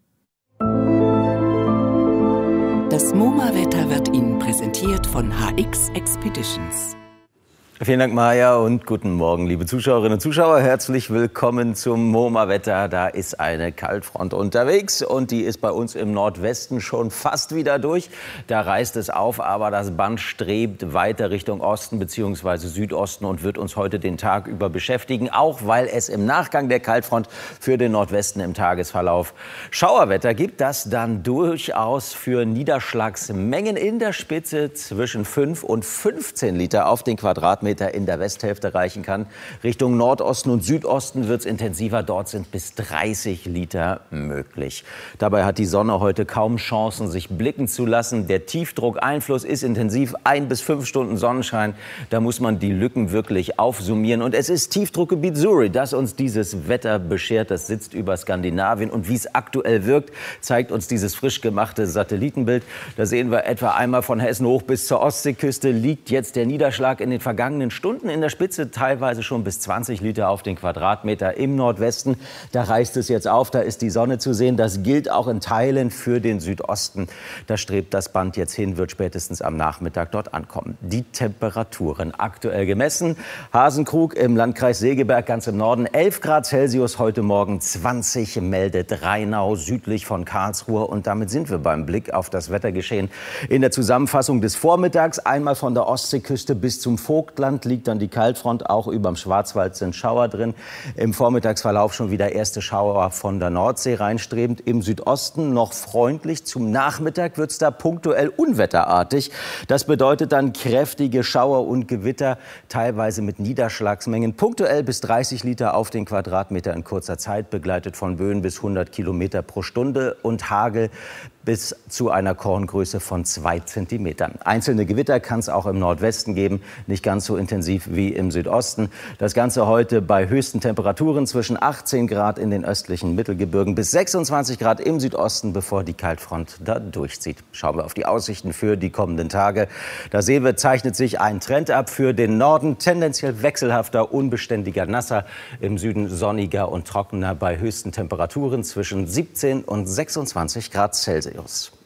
Das MoMA-Wetter wird Ihnen präsentiert von H X Expeditions. Vielen Dank, Maja, und guten Morgen, liebe Zuschauerinnen und Zuschauer. Herzlich willkommen zum MoMA-Wetter. Da ist eine Kaltfront unterwegs und die ist bei uns im Nordwesten schon fast wieder durch. Da reißt es auf, aber das Band strebt weiter Richtung Osten bzw. Südosten und wird uns heute den Tag über beschäftigen, auch weil es im Nachgang der Kaltfront für den Nordwesten im Tagesverlauf Schauerwetter gibt, das dann durchaus für Niederschlagsmengen in der Spitze zwischen fünf und fünfzehn Liter auf den Quadratmeter in der Westhälfte reichen kann. Richtung Nordosten und Südosten wird es intensiver. Dort sind bis dreißig Liter möglich. Dabei hat die Sonne heute kaum Chancen, sich blicken zu lassen. Der Tiefdruckeinfluss ist intensiv. Ein bis fünf Stunden Sonnenschein. Da muss man die Lücken wirklich aufsummieren. Und es ist Tiefdruckgebiet Suri, das uns dieses Wetter beschert. Das sitzt über Skandinavien. Und wie es aktuell wirkt, zeigt uns dieses frisch gemachte Satellitenbild. Da sehen wir etwa einmal von Hessen hoch bis zur Ostseeküste liegt jetzt der Niederschlag in den vergangenen Stunden in der Spitze teilweise schon bis zwanzig Liter auf den Quadratmeter im Nordwesten. Da reißt es jetzt auf, da ist die Sonne zu sehen. Das gilt auch in Teilen für den Südosten. Da strebt das Band jetzt hin, wird spätestens am Nachmittag dort ankommen. Die Temperaturen aktuell gemessen. Hasenkrug im Landkreis Segeberg ganz im Norden, elf Grad Celsius heute Morgen, zwanzig meldet Rheinau südlich von Karlsruhe. Und damit sind wir beim Blick auf das Wettergeschehen. In der Zusammenfassung des Vormittags einmal von der Ostseeküste bis zum Vogtland liegt dann die Kaltfront, auch überm Schwarzwald sind Schauer drin. Im Vormittagsverlauf schon wieder erste Schauer von der Nordsee reinstrebend. Im Südosten noch freundlich. Zum Nachmittag wird es da punktuell unwetterartig. Das bedeutet dann kräftige Schauer und Gewitter, teilweise mit Niederschlagsmengen. Punktuell bis dreißig Liter auf den Quadratmeter in kurzer Zeit, begleitet von Böen bis hundert Kilometer pro Stunde und Hagel bis zu einer Korngröße von zwei Zentimetern. Einzelne Gewitter kann es auch im Nordwesten geben, nicht ganz so intensiv wie im Südosten. Das Ganze heute bei höchsten Temperaturen zwischen achtzehn Grad in den östlichen Mittelgebirgen bis sechsundzwanzig Grad im Südosten, bevor die Kaltfront da durchzieht. Schauen wir auf die Aussichten für die kommenden Tage. Da sehen wir, zeichnet sich ein Trend ab für den Norden, tendenziell wechselhafter, unbeständiger, nasser, im Süden sonniger und trockener bei höchsten Temperaturen zwischen siebzehn und sechsundzwanzig Grad Celsius.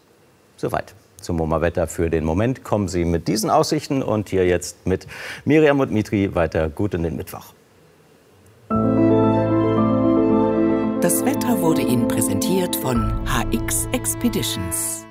Soweit zum MoMA-Wetter für den Moment. Kommen Sie mit diesen Aussichten und hier jetzt mit Miriam und Mitri weiter gut in den Mittwoch. Das Wetter wurde Ihnen präsentiert von H X Expeditions.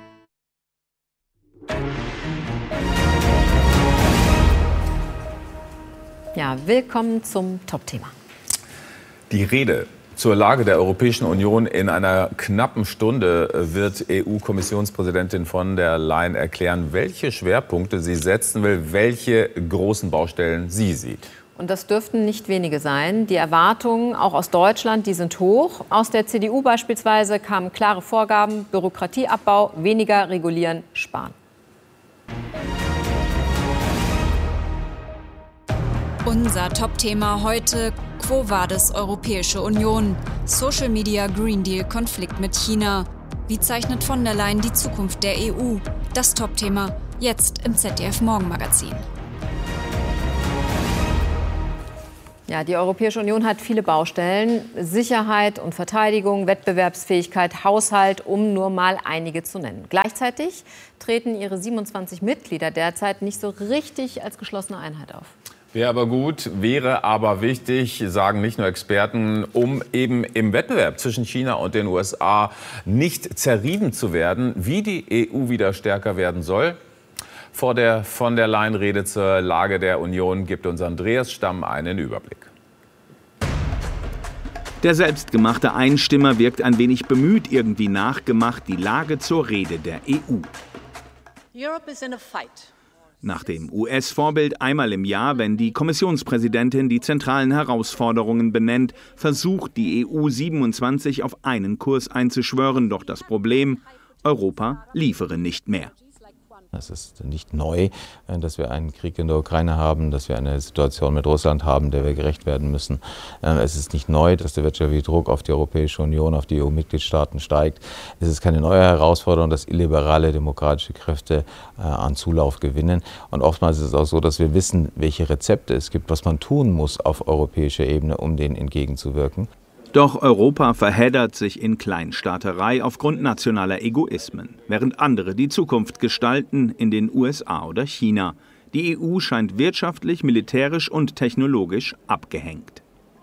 Ja, willkommen zum Top-Thema. Die Rede zur Lage der Europäischen Union in einer knappen Stunde wird E U-Kommissionspräsidentin von der Leyen erklären, welche Schwerpunkte sie setzen will, welche großen Baustellen sie sieht. Und das dürften nicht wenige sein. Die Erwartungen, auch aus Deutschland, die sind hoch. Aus der C D U beispielsweise kamen klare Vorgaben, Bürokratieabbau, weniger regulieren, sparen. Unser Top-Thema heute: Quo Vadis Europäische Union? Social Media Green Deal Konflikt mit China. Wie zeichnet von der Leyen die Zukunft der E U? Das Top-Thema jetzt im Z D F Morgenmagazin. Ja, die Europäische Union hat viele Baustellen. Sicherheit und Verteidigung, Wettbewerbsfähigkeit, Haushalt, um nur mal einige zu nennen. Gleichzeitig treten ihre siebenundzwanzig Mitglieder derzeit nicht so richtig als geschlossene Einheit auf. Wäre aber gut, wäre aber wichtig, sagen nicht nur Experten, um eben im Wettbewerb zwischen China und den U S A nicht zerrieben zu werden, wie die E U wieder stärker werden soll. Vor der von der Leyen-Rede zur Lage der Union gibt uns Andreas Stamm einen Überblick. Der selbstgemachte Einstimmer wirkt ein wenig bemüht, irgendwie nachgemacht, die Lage zur Rede der E U. Europe is in a fight. Nach dem U S-Vorbild einmal im Jahr, wenn die Kommissionspräsidentin die zentralen Herausforderungen benennt, versucht die E U siebenundzwanzig auf einen Kurs einzuschwören. Doch das Problem: Europa liefere nicht mehr. Es ist nicht neu, dass wir einen Krieg in der Ukraine haben, dass wir eine Situation mit Russland haben, der wir gerecht werden müssen. Es ist nicht neu, dass der wirtschaftliche Druck auf die Europäische Union, auf die E U-Mitgliedstaaten steigt. Es ist keine neue Herausforderung, dass illiberale demokratische Kräfte an Zulauf gewinnen. Und oftmals ist es auch so, dass wir wissen, welche Rezepte es gibt, was man tun muss auf europäischer Ebene, um denen entgegenzuwirken. Doch Europa verheddert sich in Kleinstaaterei aufgrund nationaler Egoismen, während andere die Zukunft gestalten in den U S A oder China. Die E U scheint wirtschaftlich, militärisch und technologisch abgehängt.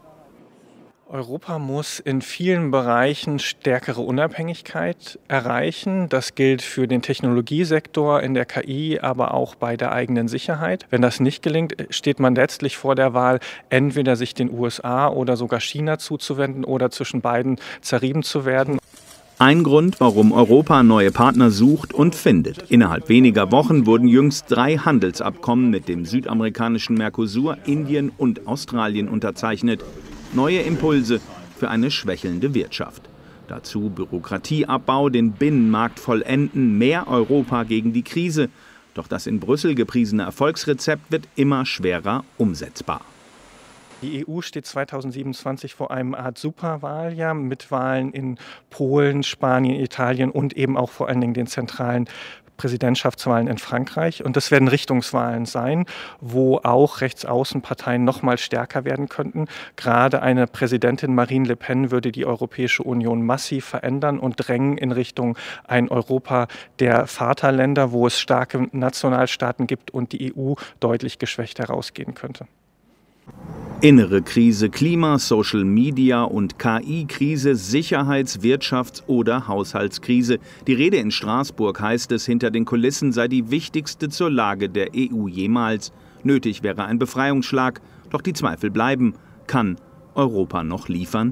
Europa muss in vielen Bereichen stärkere Unabhängigkeit erreichen. Das gilt für den Technologiesektor, in der K I, aber auch bei der eigenen Sicherheit. Wenn das nicht gelingt, steht man letztlich vor der Wahl, entweder sich den U S A oder sogar China zuzuwenden oder zwischen beiden zerrieben zu werden. Ein Grund, warum Europa neue Partner sucht und findet. Innerhalb weniger Wochen wurden jüngst drei Handelsabkommen mit dem südamerikanischen Mercosur, Indien und Australien unterzeichnet. Neue Impulse für eine schwächelnde Wirtschaft. Dazu Bürokratieabbau, den Binnenmarkt vollenden, mehr Europa gegen die Krise. Doch das in Brüssel gepriesene Erfolgsrezept wird immer schwerer umsetzbar. Die E U steht zweitausendsiebenundzwanzig vor einem Art Superwahljahr mit Wahlen in Polen, Spanien, Italien und eben auch vor allen Dingen den zentralen Präsidentschaftswahlen in Frankreich. Und das werden Richtungswahlen sein, wo auch Rechtsaußenparteien noch mal stärker werden könnten. Gerade eine Präsidentin Marine Le Pen würde die Europäische Union massiv verändern und drängen in Richtung ein Europa der Vaterländer, wo es starke Nationalstaaten gibt und die E U deutlich geschwächt herausgehen könnte. Innere Krise, Klima, Social Media und K I-Krise, Sicherheits-, Wirtschafts- oder Haushaltskrise. Die Rede in Straßburg heißt es, hinter den Kulissen sei die wichtigste zur Lage der E U jemals. Nötig wäre ein Befreiungsschlag, doch die Zweifel bleiben. Kann Europa noch liefern?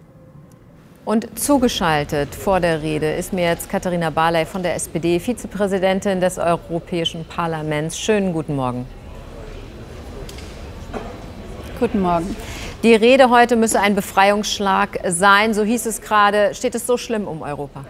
Und zugeschaltet vor der Rede ist mir jetzt Katharina Barley von der S P D, Vizepräsidentin des Europäischen Parlaments. Schönen guten Morgen. Guten Morgen. Die Rede heute müsse ein Befreiungsschlag sein, so hieß es gerade. Steht es so schlimm um Europa?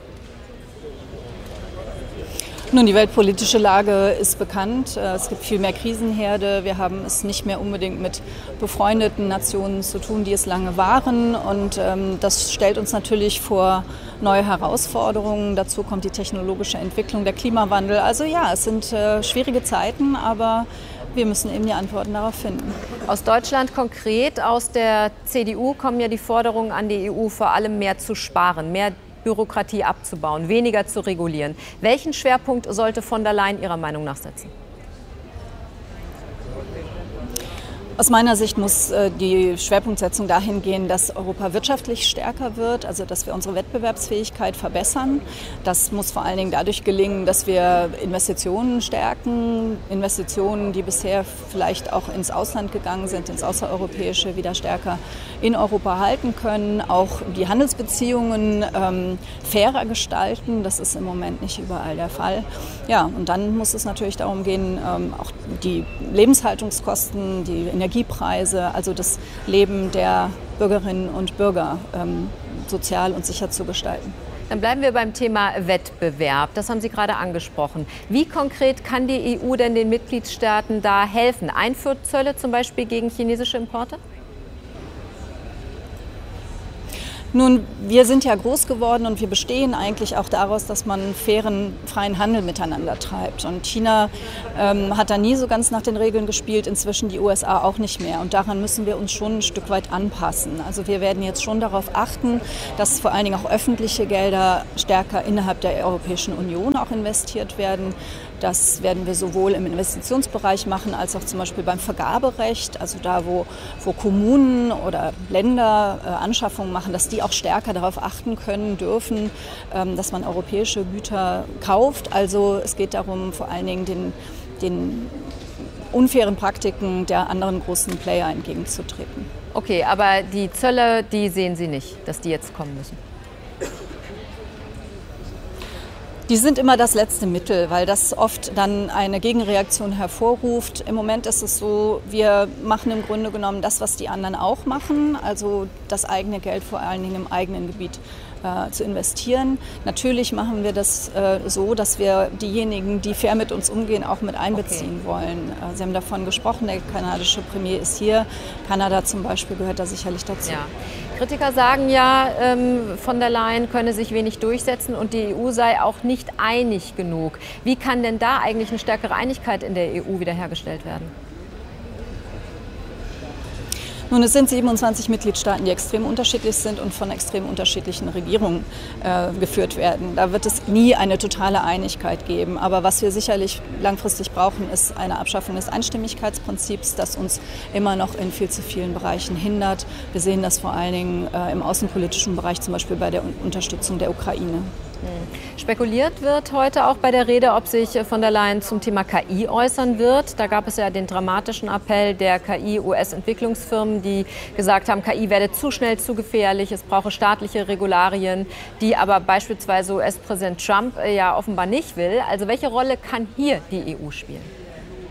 Nun, die weltpolitische Lage ist bekannt. Es gibt viel mehr Krisenherde. Wir haben es nicht mehr unbedingt mit befreundeten Nationen zu tun, die es lange waren. Und ähm, das stellt uns natürlich vor neue Herausforderungen. Dazu kommt die technologische Entwicklung, der Klimawandel. Also ja, es sind äh, schwierige Zeiten, aber wir müssen eben die Antworten darauf finden. Aus Deutschland konkret, aus der C D U kommen ja die Forderungen an die E U, vor allem mehr zu sparen, mehr Bürokratie abzubauen, weniger zu regulieren. Welchen Schwerpunkt sollte von der Leyen Ihrer Meinung nach setzen? Aus meiner Sicht muss äh, die Schwerpunktsetzung dahin gehen, dass Europa wirtschaftlich stärker wird, also dass wir unsere Wettbewerbsfähigkeit verbessern. Das muss vor allen Dingen dadurch gelingen, dass wir Investitionen stärken, Investitionen, die bisher vielleicht auch ins Ausland gegangen sind, ins Außereuropäische, wieder stärker in Europa halten können. Auch die Handelsbeziehungen ähm, fairer gestalten, das ist im Moment nicht überall der Fall. Ja, und dann muss es natürlich darum gehen, ähm, auch die Lebenshaltungskosten, die Energiepreise, also das Leben der Bürgerinnen und Bürger ähm, sozial und sicher zu gestalten. Dann bleiben wir beim Thema Wettbewerb. Das haben Sie gerade angesprochen. Wie konkret kann die E U denn den Mitgliedstaaten da helfen? Einfuhrzölle zum Beispiel gegen chinesische Importe? Nun, wir sind ja groß geworden und wir bestehen eigentlich auch daraus, dass man fairen, freien Handel miteinander treibt. Und China ähm, hat da nie so ganz nach den Regeln gespielt, inzwischen die U S A auch nicht mehr. Und daran müssen wir uns schon ein Stück weit anpassen. Also wir werden jetzt schon darauf achten, dass vor allen Dingen auch öffentliche Gelder stärker innerhalb der Europäischen Union auch investiert werden. Das werden wir sowohl im Investitionsbereich machen, als auch zum Beispiel beim Vergaberecht, also da, wo, wo Kommunen oder Länder äh, Anschaffungen machen, dass die auch stärker darauf achten können, dürfen, ähm, dass man europäische Güter kauft. Also es geht darum, vor allen Dingen den, den unfairen Praktiken der anderen großen Player entgegenzutreten. Okay, aber die Zölle, die sehen Sie nicht, dass die jetzt kommen müssen? Die sind immer das letzte Mittel, weil das oft dann eine Gegenreaktion hervorruft. Im Moment ist es so, wir machen im Grunde genommen das, was die anderen auch machen, also das eigene Geld vor allen Dingen im eigenen Gebiet äh, zu investieren. Natürlich machen wir das äh, so, dass wir diejenigen, die fair mit uns umgehen, auch mit einbeziehen okay. wollen. Äh, Sie haben davon gesprochen, der kanadische Premier ist hier. Kanada zum Beispiel gehört da sicherlich dazu. Ja. Kritiker sagen ja, ähm, von der Leyen könne sich wenig durchsetzen und die E U sei auch nicht einig genug. Wie kann denn da eigentlich eine stärkere Einigkeit in der E U wiederhergestellt werden? Nun, es sind siebenundzwanzig Mitgliedstaaten, die extrem unterschiedlich sind und von extrem unterschiedlichen Regierungen äh, geführt werden. Da wird es nie eine totale Einigkeit geben. Aber was wir sicherlich langfristig brauchen, ist eine Abschaffung des Einstimmigkeitsprinzips, das uns immer noch in viel zu vielen Bereichen hindert. Wir sehen das vor allen Dingen äh, im außenpolitischen Bereich, zum Beispiel bei der Unterstützung der Ukraine. Spekuliert wird heute auch bei der Rede, ob sich von der Leyen zum Thema K I äußern wird. Da gab es ja den dramatischen Appell der K I-U S-Entwicklungsfirmen, die gesagt haben, K I werde zu schnell, zu gefährlich, es brauche staatliche Regularien, die aber beispielsweise U S-Präsident Trump ja offenbar nicht will. Also welche Rolle kann hier die E U spielen?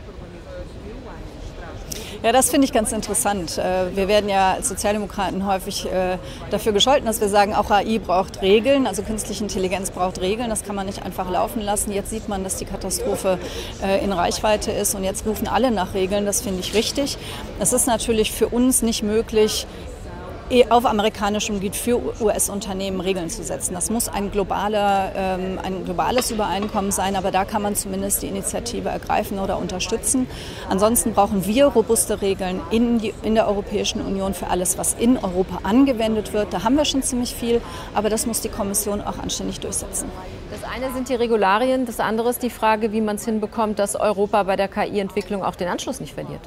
Ja, das finde ich ganz interessant. Wir werden ja als Sozialdemokraten häufig dafür gescholten, dass wir sagen, auch A I braucht Regeln, also künstliche Intelligenz braucht Regeln. Das kann man nicht einfach laufen lassen. Jetzt sieht man, dass die Katastrophe in Reichweite ist und jetzt rufen alle nach Regeln. Das finde ich richtig. Es ist natürlich für uns nicht möglich, auf amerikanischem Gebiet für U S-Unternehmen Regeln zu setzen. Das muss ein, globaler, ähm, ein globales Übereinkommen sein, aber da kann man zumindest die Initiative ergreifen oder unterstützen. Ansonsten brauchen wir robuste Regeln in, die, in der Europäischen Union für alles, was in Europa angewendet wird. Da haben wir schon ziemlich viel, aber das muss die Kommission auch anständig durchsetzen. Das eine sind die Regularien, das andere ist die Frage, wie man es hinbekommt, dass Europa bei der K I-Entwicklung auch den Anschluss nicht verliert.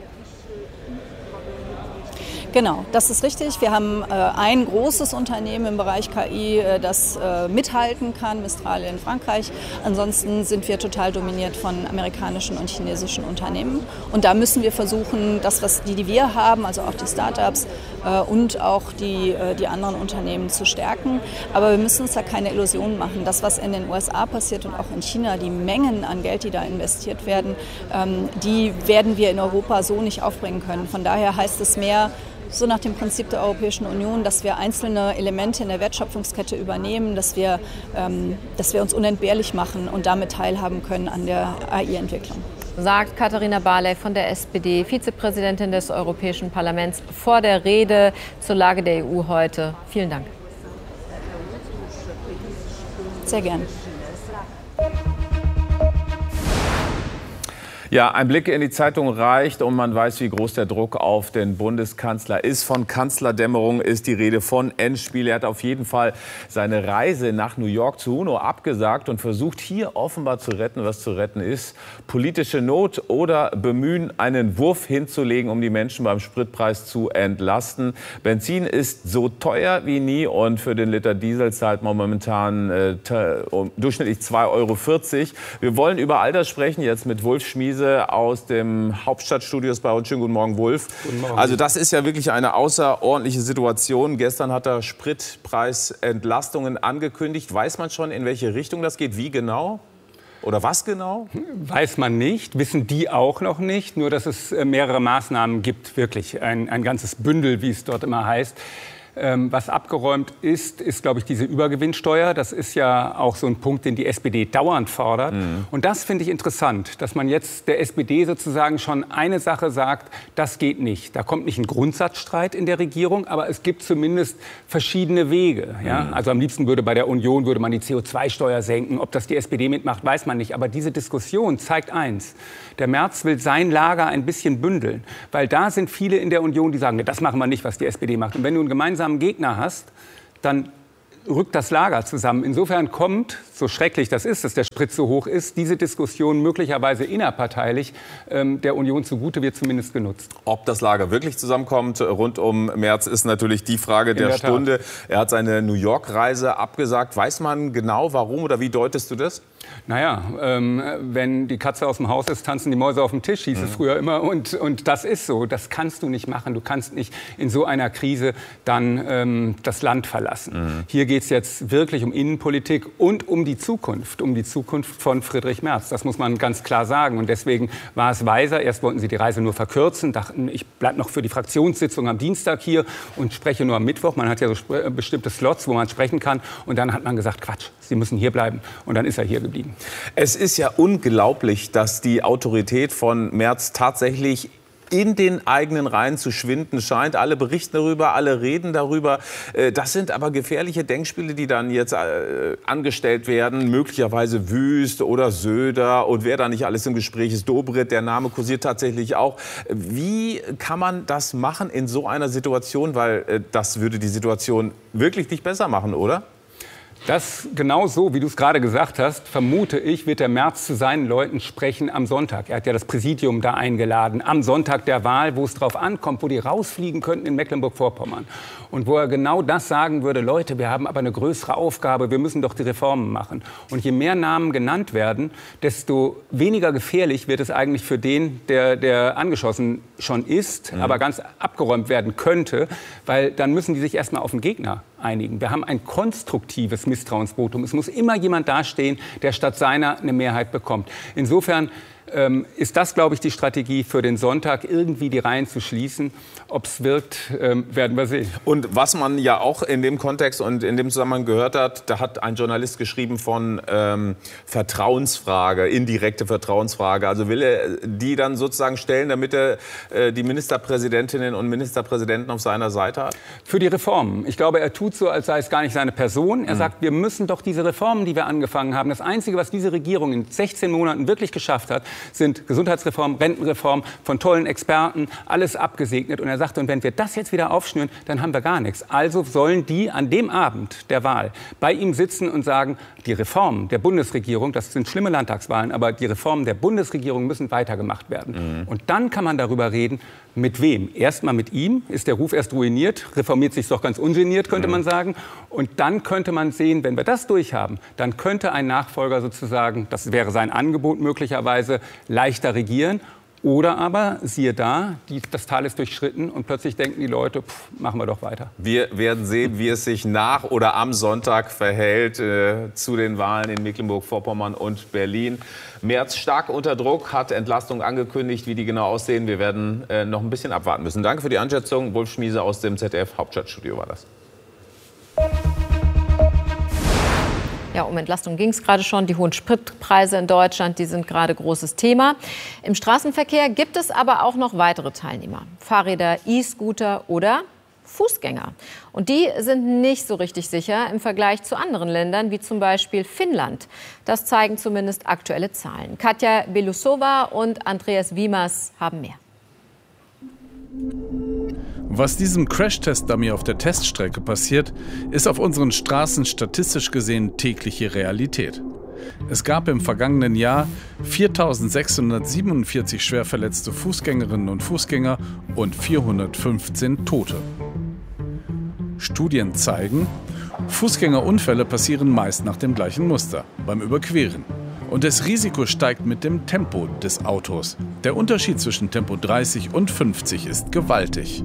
Genau, das ist richtig. Wir haben äh, ein großes Unternehmen im Bereich K I, äh, das äh, mithalten kann, Mistral in Frankreich. Ansonsten sind wir total dominiert von amerikanischen und chinesischen Unternehmen. Und da müssen wir versuchen, das, was die, die wir haben, also auch die Startups äh, und auch die, äh, die anderen Unternehmen zu stärken. Aber wir müssen uns da keine Illusionen machen. Das, was in den U S A passiert und auch in China, die Mengen an Geld, die da investiert werden, ähm, die werden wir in Europa so nicht aufbringen können. Von daher heißt es mehr, so nach dem Prinzip der Europäischen Union, dass wir einzelne Elemente in der Wertschöpfungskette übernehmen, dass wir, ähm, dass wir uns unentbehrlich machen und damit teilhaben können an der A I-Entwicklung. Sagt Katharina Barley von der S P D, Vizepräsidentin des Europäischen Parlaments, vor der Rede zur Lage der E U heute. Vielen Dank. Sehr gern. Ja, ein Blick in die Zeitung reicht und man weiß, wie groß der Druck auf den Bundeskanzler ist. Von Kanzlerdämmerung ist die Rede, von Endspiel. Er hat auf jeden Fall seine Reise nach New York zu UNO abgesagt und versucht hier offenbar zu retten, was zu retten ist. Politische Not oder Bemühen, einen Wurf hinzulegen, um die Menschen beim Spritpreis zu entlasten. Benzin ist so teuer wie nie und für den Liter Diesel zahlt man momentan äh, durchschnittlich zwei Euro vierzig. Wir wollen über all das sprechen jetzt mit Wulf Schmiese aus dem Hauptstadtstudios bei uns. Schönen guten Morgen, Wulf. Guten Morgen. Also das ist ja wirklich eine außerordentliche Situation. Gestern hat er Spritpreisentlastungen angekündigt. Weiß man schon, in welche Richtung das geht? Wie genau? Oder was genau? Weiß man nicht, wissen die auch noch nicht. Nur, dass es mehrere Maßnahmen gibt, wirklich ein, ein ganzes Bündel, wie es dort immer heißt. Ähm, was abgeräumt ist, ist, glaube ich, diese Übergewinnsteuer. Das ist ja auch so ein Punkt, den die S P D dauernd fordert. Mhm. Und das finde ich interessant, dass man jetzt der S P D sozusagen schon eine Sache sagt, das geht nicht. Da kommt nicht ein Grundsatzstreit in der Regierung, aber es gibt zumindest verschiedene Wege. Ja? Mhm. Also am liebsten würde bei der Union würde man die C O zwei Steuer senken. Ob das die S P D mitmacht, weiß man nicht. Aber diese Diskussion zeigt eins. Der Merz will sein Lager ein bisschen bündeln. Weil da sind viele in der Union, die sagen, das machen wir nicht, was die S P D macht. Und wenn du einen gemeinsamen Gegner hast, dann rückt das Lager zusammen. Insofern kommt, so schrecklich das ist, dass der Sprit so hoch ist, diese Diskussion möglicherweise innerparteilich ähm, der Union zugute, wird zumindest genutzt. Ob das Lager wirklich zusammenkommt rund um Merz, ist natürlich die Frage der, der Stunde. Er hat seine New York-Reise abgesagt. Weiß man genau, warum oder wie deutest du das? Naja, ähm, wenn die Katze aus dem Haus ist, tanzen die Mäuse auf dem Tisch, hieß mhm. es früher immer. Und, und das ist so. Das kannst du nicht machen. Du kannst nicht in so einer Krise dann ähm, das Land verlassen. Mhm. Hier geht es jetzt wirklich um Innenpolitik und um die Zukunft, um die Zukunft von Friedrich Merz. Das muss man ganz klar sagen. Und deswegen war es weiser. Erst wollten sie die Reise nur verkürzen, dachten, ich bleibe noch für die Fraktionssitzung am Dienstag hier und spreche nur am Mittwoch. Man hat ja so bestimmte Slots, wo man sprechen kann. Und dann hat man gesagt, Quatsch, Sie müssen hier bleiben. Und dann ist er hier geblieben. Es ist ja unglaublich, dass die Autorität von Merz tatsächlich in den eigenen Reihen zu schwinden scheint. Alle berichten darüber, alle reden darüber. Das sind aber gefährliche Denkspiele, die dann jetzt angestellt werden. Möglicherweise Wüst oder Söder und wer da nicht alles im Gespräch ist. Dobrindt, der Name kursiert tatsächlich auch. Wie kann man das machen in so einer Situation? Weil das würde die Situation wirklich nicht besser machen, oder? Das genau so, wie du es gerade gesagt hast, vermute ich, wird der Merz zu seinen Leuten sprechen am Sonntag. Er hat ja das Präsidium da eingeladen, am Sonntag der Wahl, wo es drauf ankommt, wo die rausfliegen könnten in Mecklenburg-Vorpommern. Und wo er genau das sagen würde, Leute, wir haben aber eine größere Aufgabe, wir müssen doch die Reformen machen. Und je mehr Namen genannt werden, desto weniger gefährlich wird es eigentlich für den, der, der angeschossen schon ist, mhm. aber ganz abgeräumt werden könnte, weil dann müssen die sich erstmal auf den Gegner einigen. Wir haben ein konstruktives Misstrauensvotum. Es muss immer jemand dastehen, der statt seiner eine Mehrheit bekommt. Insofern ähm, ist das, glaube ich, die Strategie für den Sonntag, irgendwie die Reihen zu schließen. Ob es wirkt, ähm, werden wir sehen. Und was man ja auch in dem Kontext und in dem Zusammenhang gehört hat, da hat ein Journalist geschrieben von ähm, Vertrauensfrage, indirekte Vertrauensfrage. Also will er die dann sozusagen stellen, damit er äh, die Ministerpräsidentinnen und Ministerpräsidenten auf seiner Seite hat? Für die Reformen. Ich glaube, er tut so, als sei es gar nicht seine Person. Er mhm. sagt, wir müssen doch diese Reformen, die wir angefangen haben. Das Einzige, was diese Regierung in sechzehn Monaten wirklich geschafft hat, sind Gesundheitsreform, Rentenreform von tollen Experten, alles abgesegnet. Und er sagte, und wenn wir das jetzt wieder aufschnüren, dann haben wir gar nichts. Also sollen die an dem Abend der Wahl bei ihm sitzen und sagen, die Reformen der Bundesregierung, das sind schlimme Landtagswahlen, aber die Reformen der Bundesregierung müssen weitergemacht werden. Mhm. Und dann kann man darüber reden, mit wem? Erstmal mit ihm, ist der Ruf erst ruiniert, reformiert sich doch ganz ungeniert, könnte mhm. man sagen. Und dann könnte man sehen, wenn wir das durchhaben, dann könnte ein Nachfolger sozusagen, das wäre sein Angebot möglicherweise, leichter regieren. Oder aber, siehe da, die, das Tal ist durchschritten und plötzlich denken die Leute, pff, machen wir doch weiter. Wir werden sehen, wie es sich nach oder am Sonntag verhält äh, zu den Wahlen in Mecklenburg-Vorpommern und Berlin. Merz stark unter Druck, hat Entlastung angekündigt, wie die genau aussehen. Wir werden äh, noch ein bisschen abwarten müssen. Danke für die Einschätzung. Wulf Schmiese aus dem Z D F Hauptstadtstudio war das. Ja, um Entlastung ging es gerade schon. Die hohen Spritpreise in Deutschland, die sind gerade großes Thema. Im Straßenverkehr gibt es aber auch noch weitere Teilnehmer. Fahrräder, E-Scooter oder Fußgänger. Und die sind nicht so richtig sicher im Vergleich zu anderen Ländern, wie zum Beispiel Finnland. Das zeigen zumindest aktuelle Zahlen. Katja Belousova und Andreas Wiemers haben mehr. Was diesem Crash-Test-Dummy auf der Teststrecke passiert, ist auf unseren Straßen statistisch gesehen tägliche Realität. Es gab im vergangenen Jahr viertausendsechshundertsiebenundvierzig schwer verletzte Fußgängerinnen und Fußgänger und vierhundertfünfzehn Tote. Studien zeigen, Fußgängerunfälle passieren meist nach dem gleichen Muster, beim Überqueren. Und das Risiko steigt mit dem Tempo des Autos. Der Unterschied zwischen Tempo dreißig und fünfzig ist gewaltig.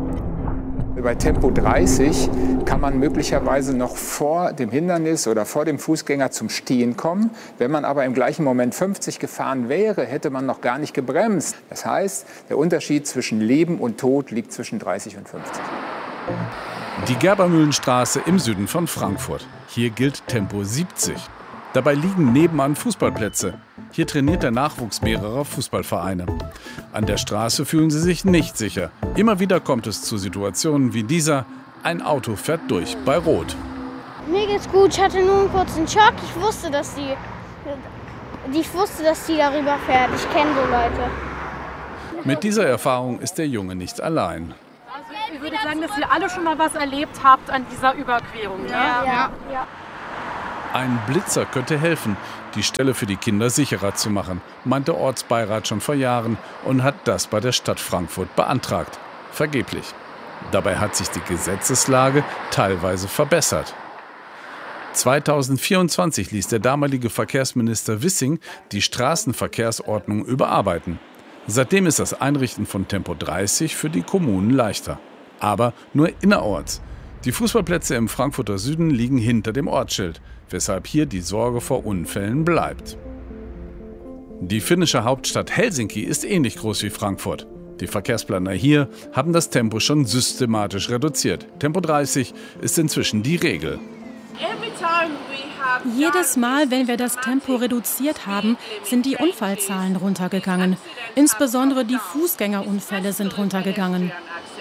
Bei Tempo dreißig kann man möglicherweise noch vor dem Hindernis oder vor dem Fußgänger zum Stehen kommen. Wenn man aber im gleichen Moment fünfzig gefahren wäre, hätte man noch gar nicht gebremst. Das heißt, der Unterschied zwischen Leben und Tod liegt zwischen dreißig und fünfzig. Die Gerbermühlenstraße im Süden von Frankfurt. Hier gilt Tempo siebzig. Dabei liegen nebenan Fußballplätze. Hier trainiert der Nachwuchs mehrerer Fußballvereine. An der Straße fühlen sie sich nicht sicher. Immer wieder kommt es zu Situationen wie dieser. Ein Auto fährt durch bei Rot. Mir geht's gut, ich hatte nur einen kurzen Schock. Ich wusste, dass die, ich wusste, dass die darüber fährt. Ich kenne so Leute. Mit dieser Erfahrung ist der Junge nicht allein. Also ich würde sagen, dass ihr alle schon mal was erlebt habt an dieser Überquerung. Ne? Ja. Ja. Ja. Ein Blitzer könnte helfen, die Stelle für die Kinder sicherer zu machen, meinte der Ortsbeirat schon vor Jahren und hat das bei der Stadt Frankfurt beantragt. Vergeblich. Dabei hat sich die Gesetzeslage teilweise verbessert. zweitausendvierundzwanzig ließ der damalige Verkehrsminister Wissing die Straßenverkehrsordnung überarbeiten. Seitdem ist das Einrichten von Tempo dreißig für die Kommunen leichter. Aber nur innerorts. Die Fußballplätze im Frankfurter Süden liegen hinter dem Ortsschild, weshalb hier die Sorge vor Unfällen bleibt. Die finnische Hauptstadt Helsinki ist ähnlich groß wie Frankfurt. Die Verkehrsplaner hier haben das Tempo schon systematisch reduziert. Tempo dreißig ist inzwischen die Regel. Jedes Mal, wenn wir das Tempo reduziert haben, sind die Unfallzahlen runtergegangen. Insbesondere die Fußgängerunfälle sind runtergegangen.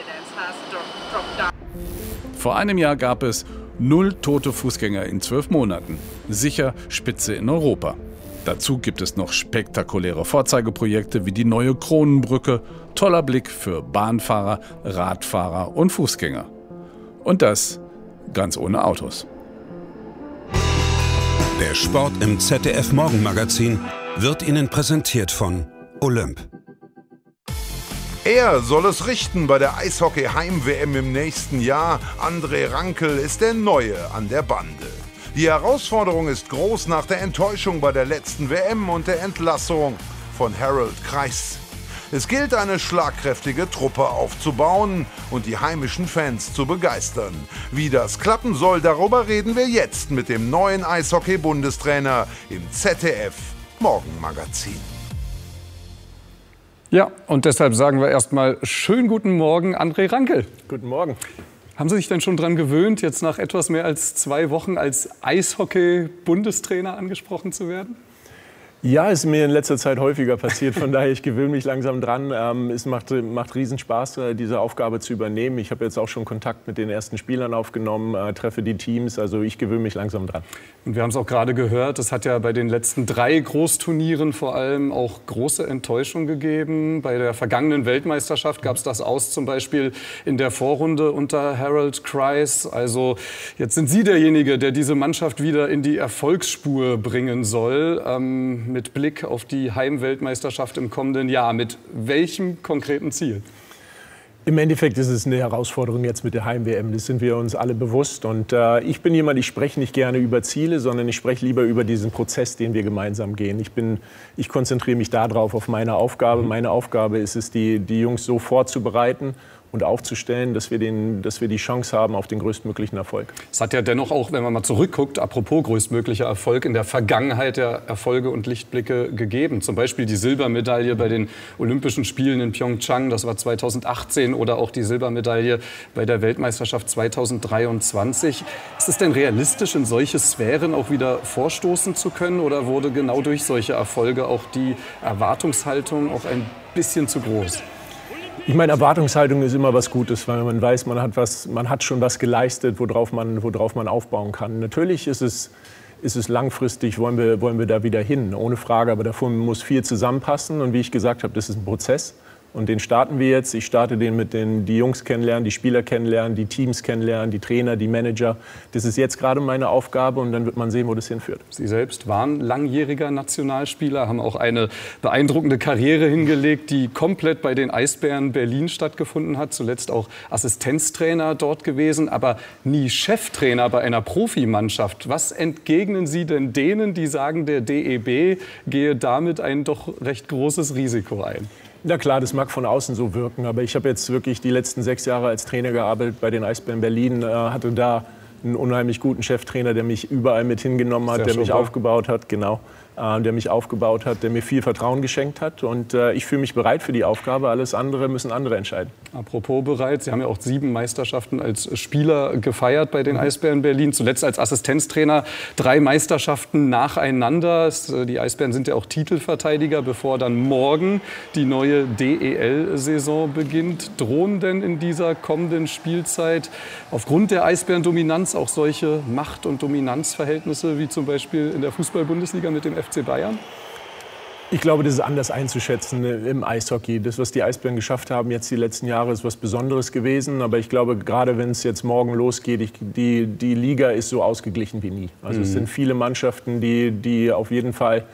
Vor einem Jahr gab es null tote Fußgänger in zwölf Monaten. Sicher Spitze in Europa. Dazu gibt es noch spektakuläre Vorzeigeprojekte wie die neue Kronenbrücke. Toller Blick für Bahnfahrer, Radfahrer und Fußgänger. Und das ganz ohne Autos. Der Sport im Z D F Morgenmagazin wird Ihnen präsentiert von Olymp. Er soll es richten bei der Eishockey-Heim-W M im nächsten Jahr. André Rankel ist der Neue an der Bande. Die Herausforderung ist groß nach der Enttäuschung bei der letzten W M und der Entlassung von Harold Kreis. Es gilt, eine schlagkräftige Truppe aufzubauen und die heimischen Fans zu begeistern. Wie das klappen soll, darüber reden wir jetzt mit dem neuen Eishockey-Bundestrainer im Z D F Morgenmagazin. Ja, und deshalb sagen wir erstmal schönen guten Morgen, André Rankel. Guten Morgen. Haben Sie sich denn schon daran gewöhnt, jetzt nach etwas mehr als zwei Wochen als Eishockey-Bundestrainer angesprochen zu werden? Ja, ist mir in letzter Zeit häufiger passiert, von daher ich gewöhne mich langsam dran. Ähm, es macht, macht Riesenspaß, diese Aufgabe zu übernehmen. Ich habe jetzt auch schon Kontakt mit den ersten Spielern aufgenommen, äh, treffe die Teams, also ich gewöhne mich langsam dran. Und wir haben es auch gerade gehört, es hat ja bei den letzten drei Großturnieren vor allem auch große Enttäuschung gegeben. Bei der vergangenen Weltmeisterschaft gab es das aus, zum Beispiel in der Vorrunde unter Harold Kreis. Also jetzt sind Sie derjenige, der diese Mannschaft wieder in die Erfolgsspur bringen soll. Ähm, mit Blick auf die Heimweltmeisterschaft im kommenden Jahr. Mit welchem konkreten Ziel? Im Endeffekt ist es eine Herausforderung jetzt mit der Heim-W M. Das sind wir uns alle bewusst. Und äh, ich bin jemand, ich spreche nicht gerne über Ziele, sondern ich spreche lieber über diesen Prozess, den wir gemeinsam gehen. Ich, bin, ich konzentriere mich darauf, auf meine Aufgabe. Meine Aufgabe ist es, die, die Jungs so vorzubereiten und aufzustellen, dass wir, den, dass wir die Chance haben auf den größtmöglichen Erfolg. Es hat ja dennoch auch, wenn man mal zurückguckt, apropos größtmöglicher Erfolg, in der Vergangenheit ja Erfolge und Lichtblicke gegeben. Zum Beispiel die Silbermedaille bei den Olympischen Spielen in Pyeongchang, das war zweitausendachtzehn, oder auch die Silbermedaille bei der Weltmeisterschaft zweitausenddreiundzwanzig. Ist es denn realistisch, in solche Sphären auch wieder vorstoßen zu können, oder wurde genau durch solche Erfolge auch die Erwartungshaltung auch ein bisschen zu groß? Ich meine, Erwartungshaltung ist immer was Gutes, weil man weiß, man hat, was, man hat schon was geleistet, worauf man, worauf man aufbauen kann. Natürlich ist es, ist es langfristig, wollen wir, wollen wir da wieder hin, ohne Frage. Aber davon muss viel zusammenpassen. Und wie ich gesagt habe, das ist ein Prozess. Und den starten wir jetzt. Ich starte den mit den die Jungs kennenlernen, die Spieler kennenlernen, die Teams kennenlernen, die Trainer, die Manager. Das ist jetzt gerade meine Aufgabe und dann wird man sehen, wo das hinführt. Sie selbst waren langjähriger Nationalspieler, haben auch eine beeindruckende Karriere hingelegt, die komplett bei den Eisbären Berlin stattgefunden hat. Zuletzt auch Assistenztrainer dort gewesen, aber nie Cheftrainer bei einer Profimannschaft. Was entgegnen Sie denn denen, die sagen, der D E B gehe damit ein doch recht großes Risiko ein? Na klar, das mag von außen so wirken, aber ich habe jetzt wirklich die letzten sechs Jahre als Trainer gearbeitet bei den Eisbären Berlin, äh, hatte da einen unheimlich guten Cheftrainer, der mich überall mit hingenommen hat, der mich aufgebaut hat, genau, äh, der mich aufgebaut hat, der mir viel Vertrauen geschenkt hat und äh, ich fühle mich bereit für die Aufgabe, alles andere müssen andere entscheiden. Apropos bereit, Sie haben ja auch sieben Meisterschaften als Spieler gefeiert bei den Eisbären Berlin, zuletzt als Assistenztrainer drei Meisterschaften nacheinander. Die Eisbären sind ja auch Titelverteidiger, bevor dann morgen die neue D E L-Saison beginnt. Drohen denn in dieser kommenden Spielzeit aufgrund der Eisbären-Dominanz auch solche Macht- und Dominanzverhältnisse wie zum Beispiel in der Fußball-Bundesliga mit dem F C Bayern? Ich glaube, das ist anders einzuschätzen im Eishockey. Das, was die Eisbären geschafft haben jetzt die letzten Jahre, ist was Besonderes gewesen. Aber ich glaube, gerade wenn es jetzt morgen losgeht, ich, die, die Liga ist so ausgeglichen wie nie. Also mhm. es sind viele Mannschaften, die, die auf jeden Fall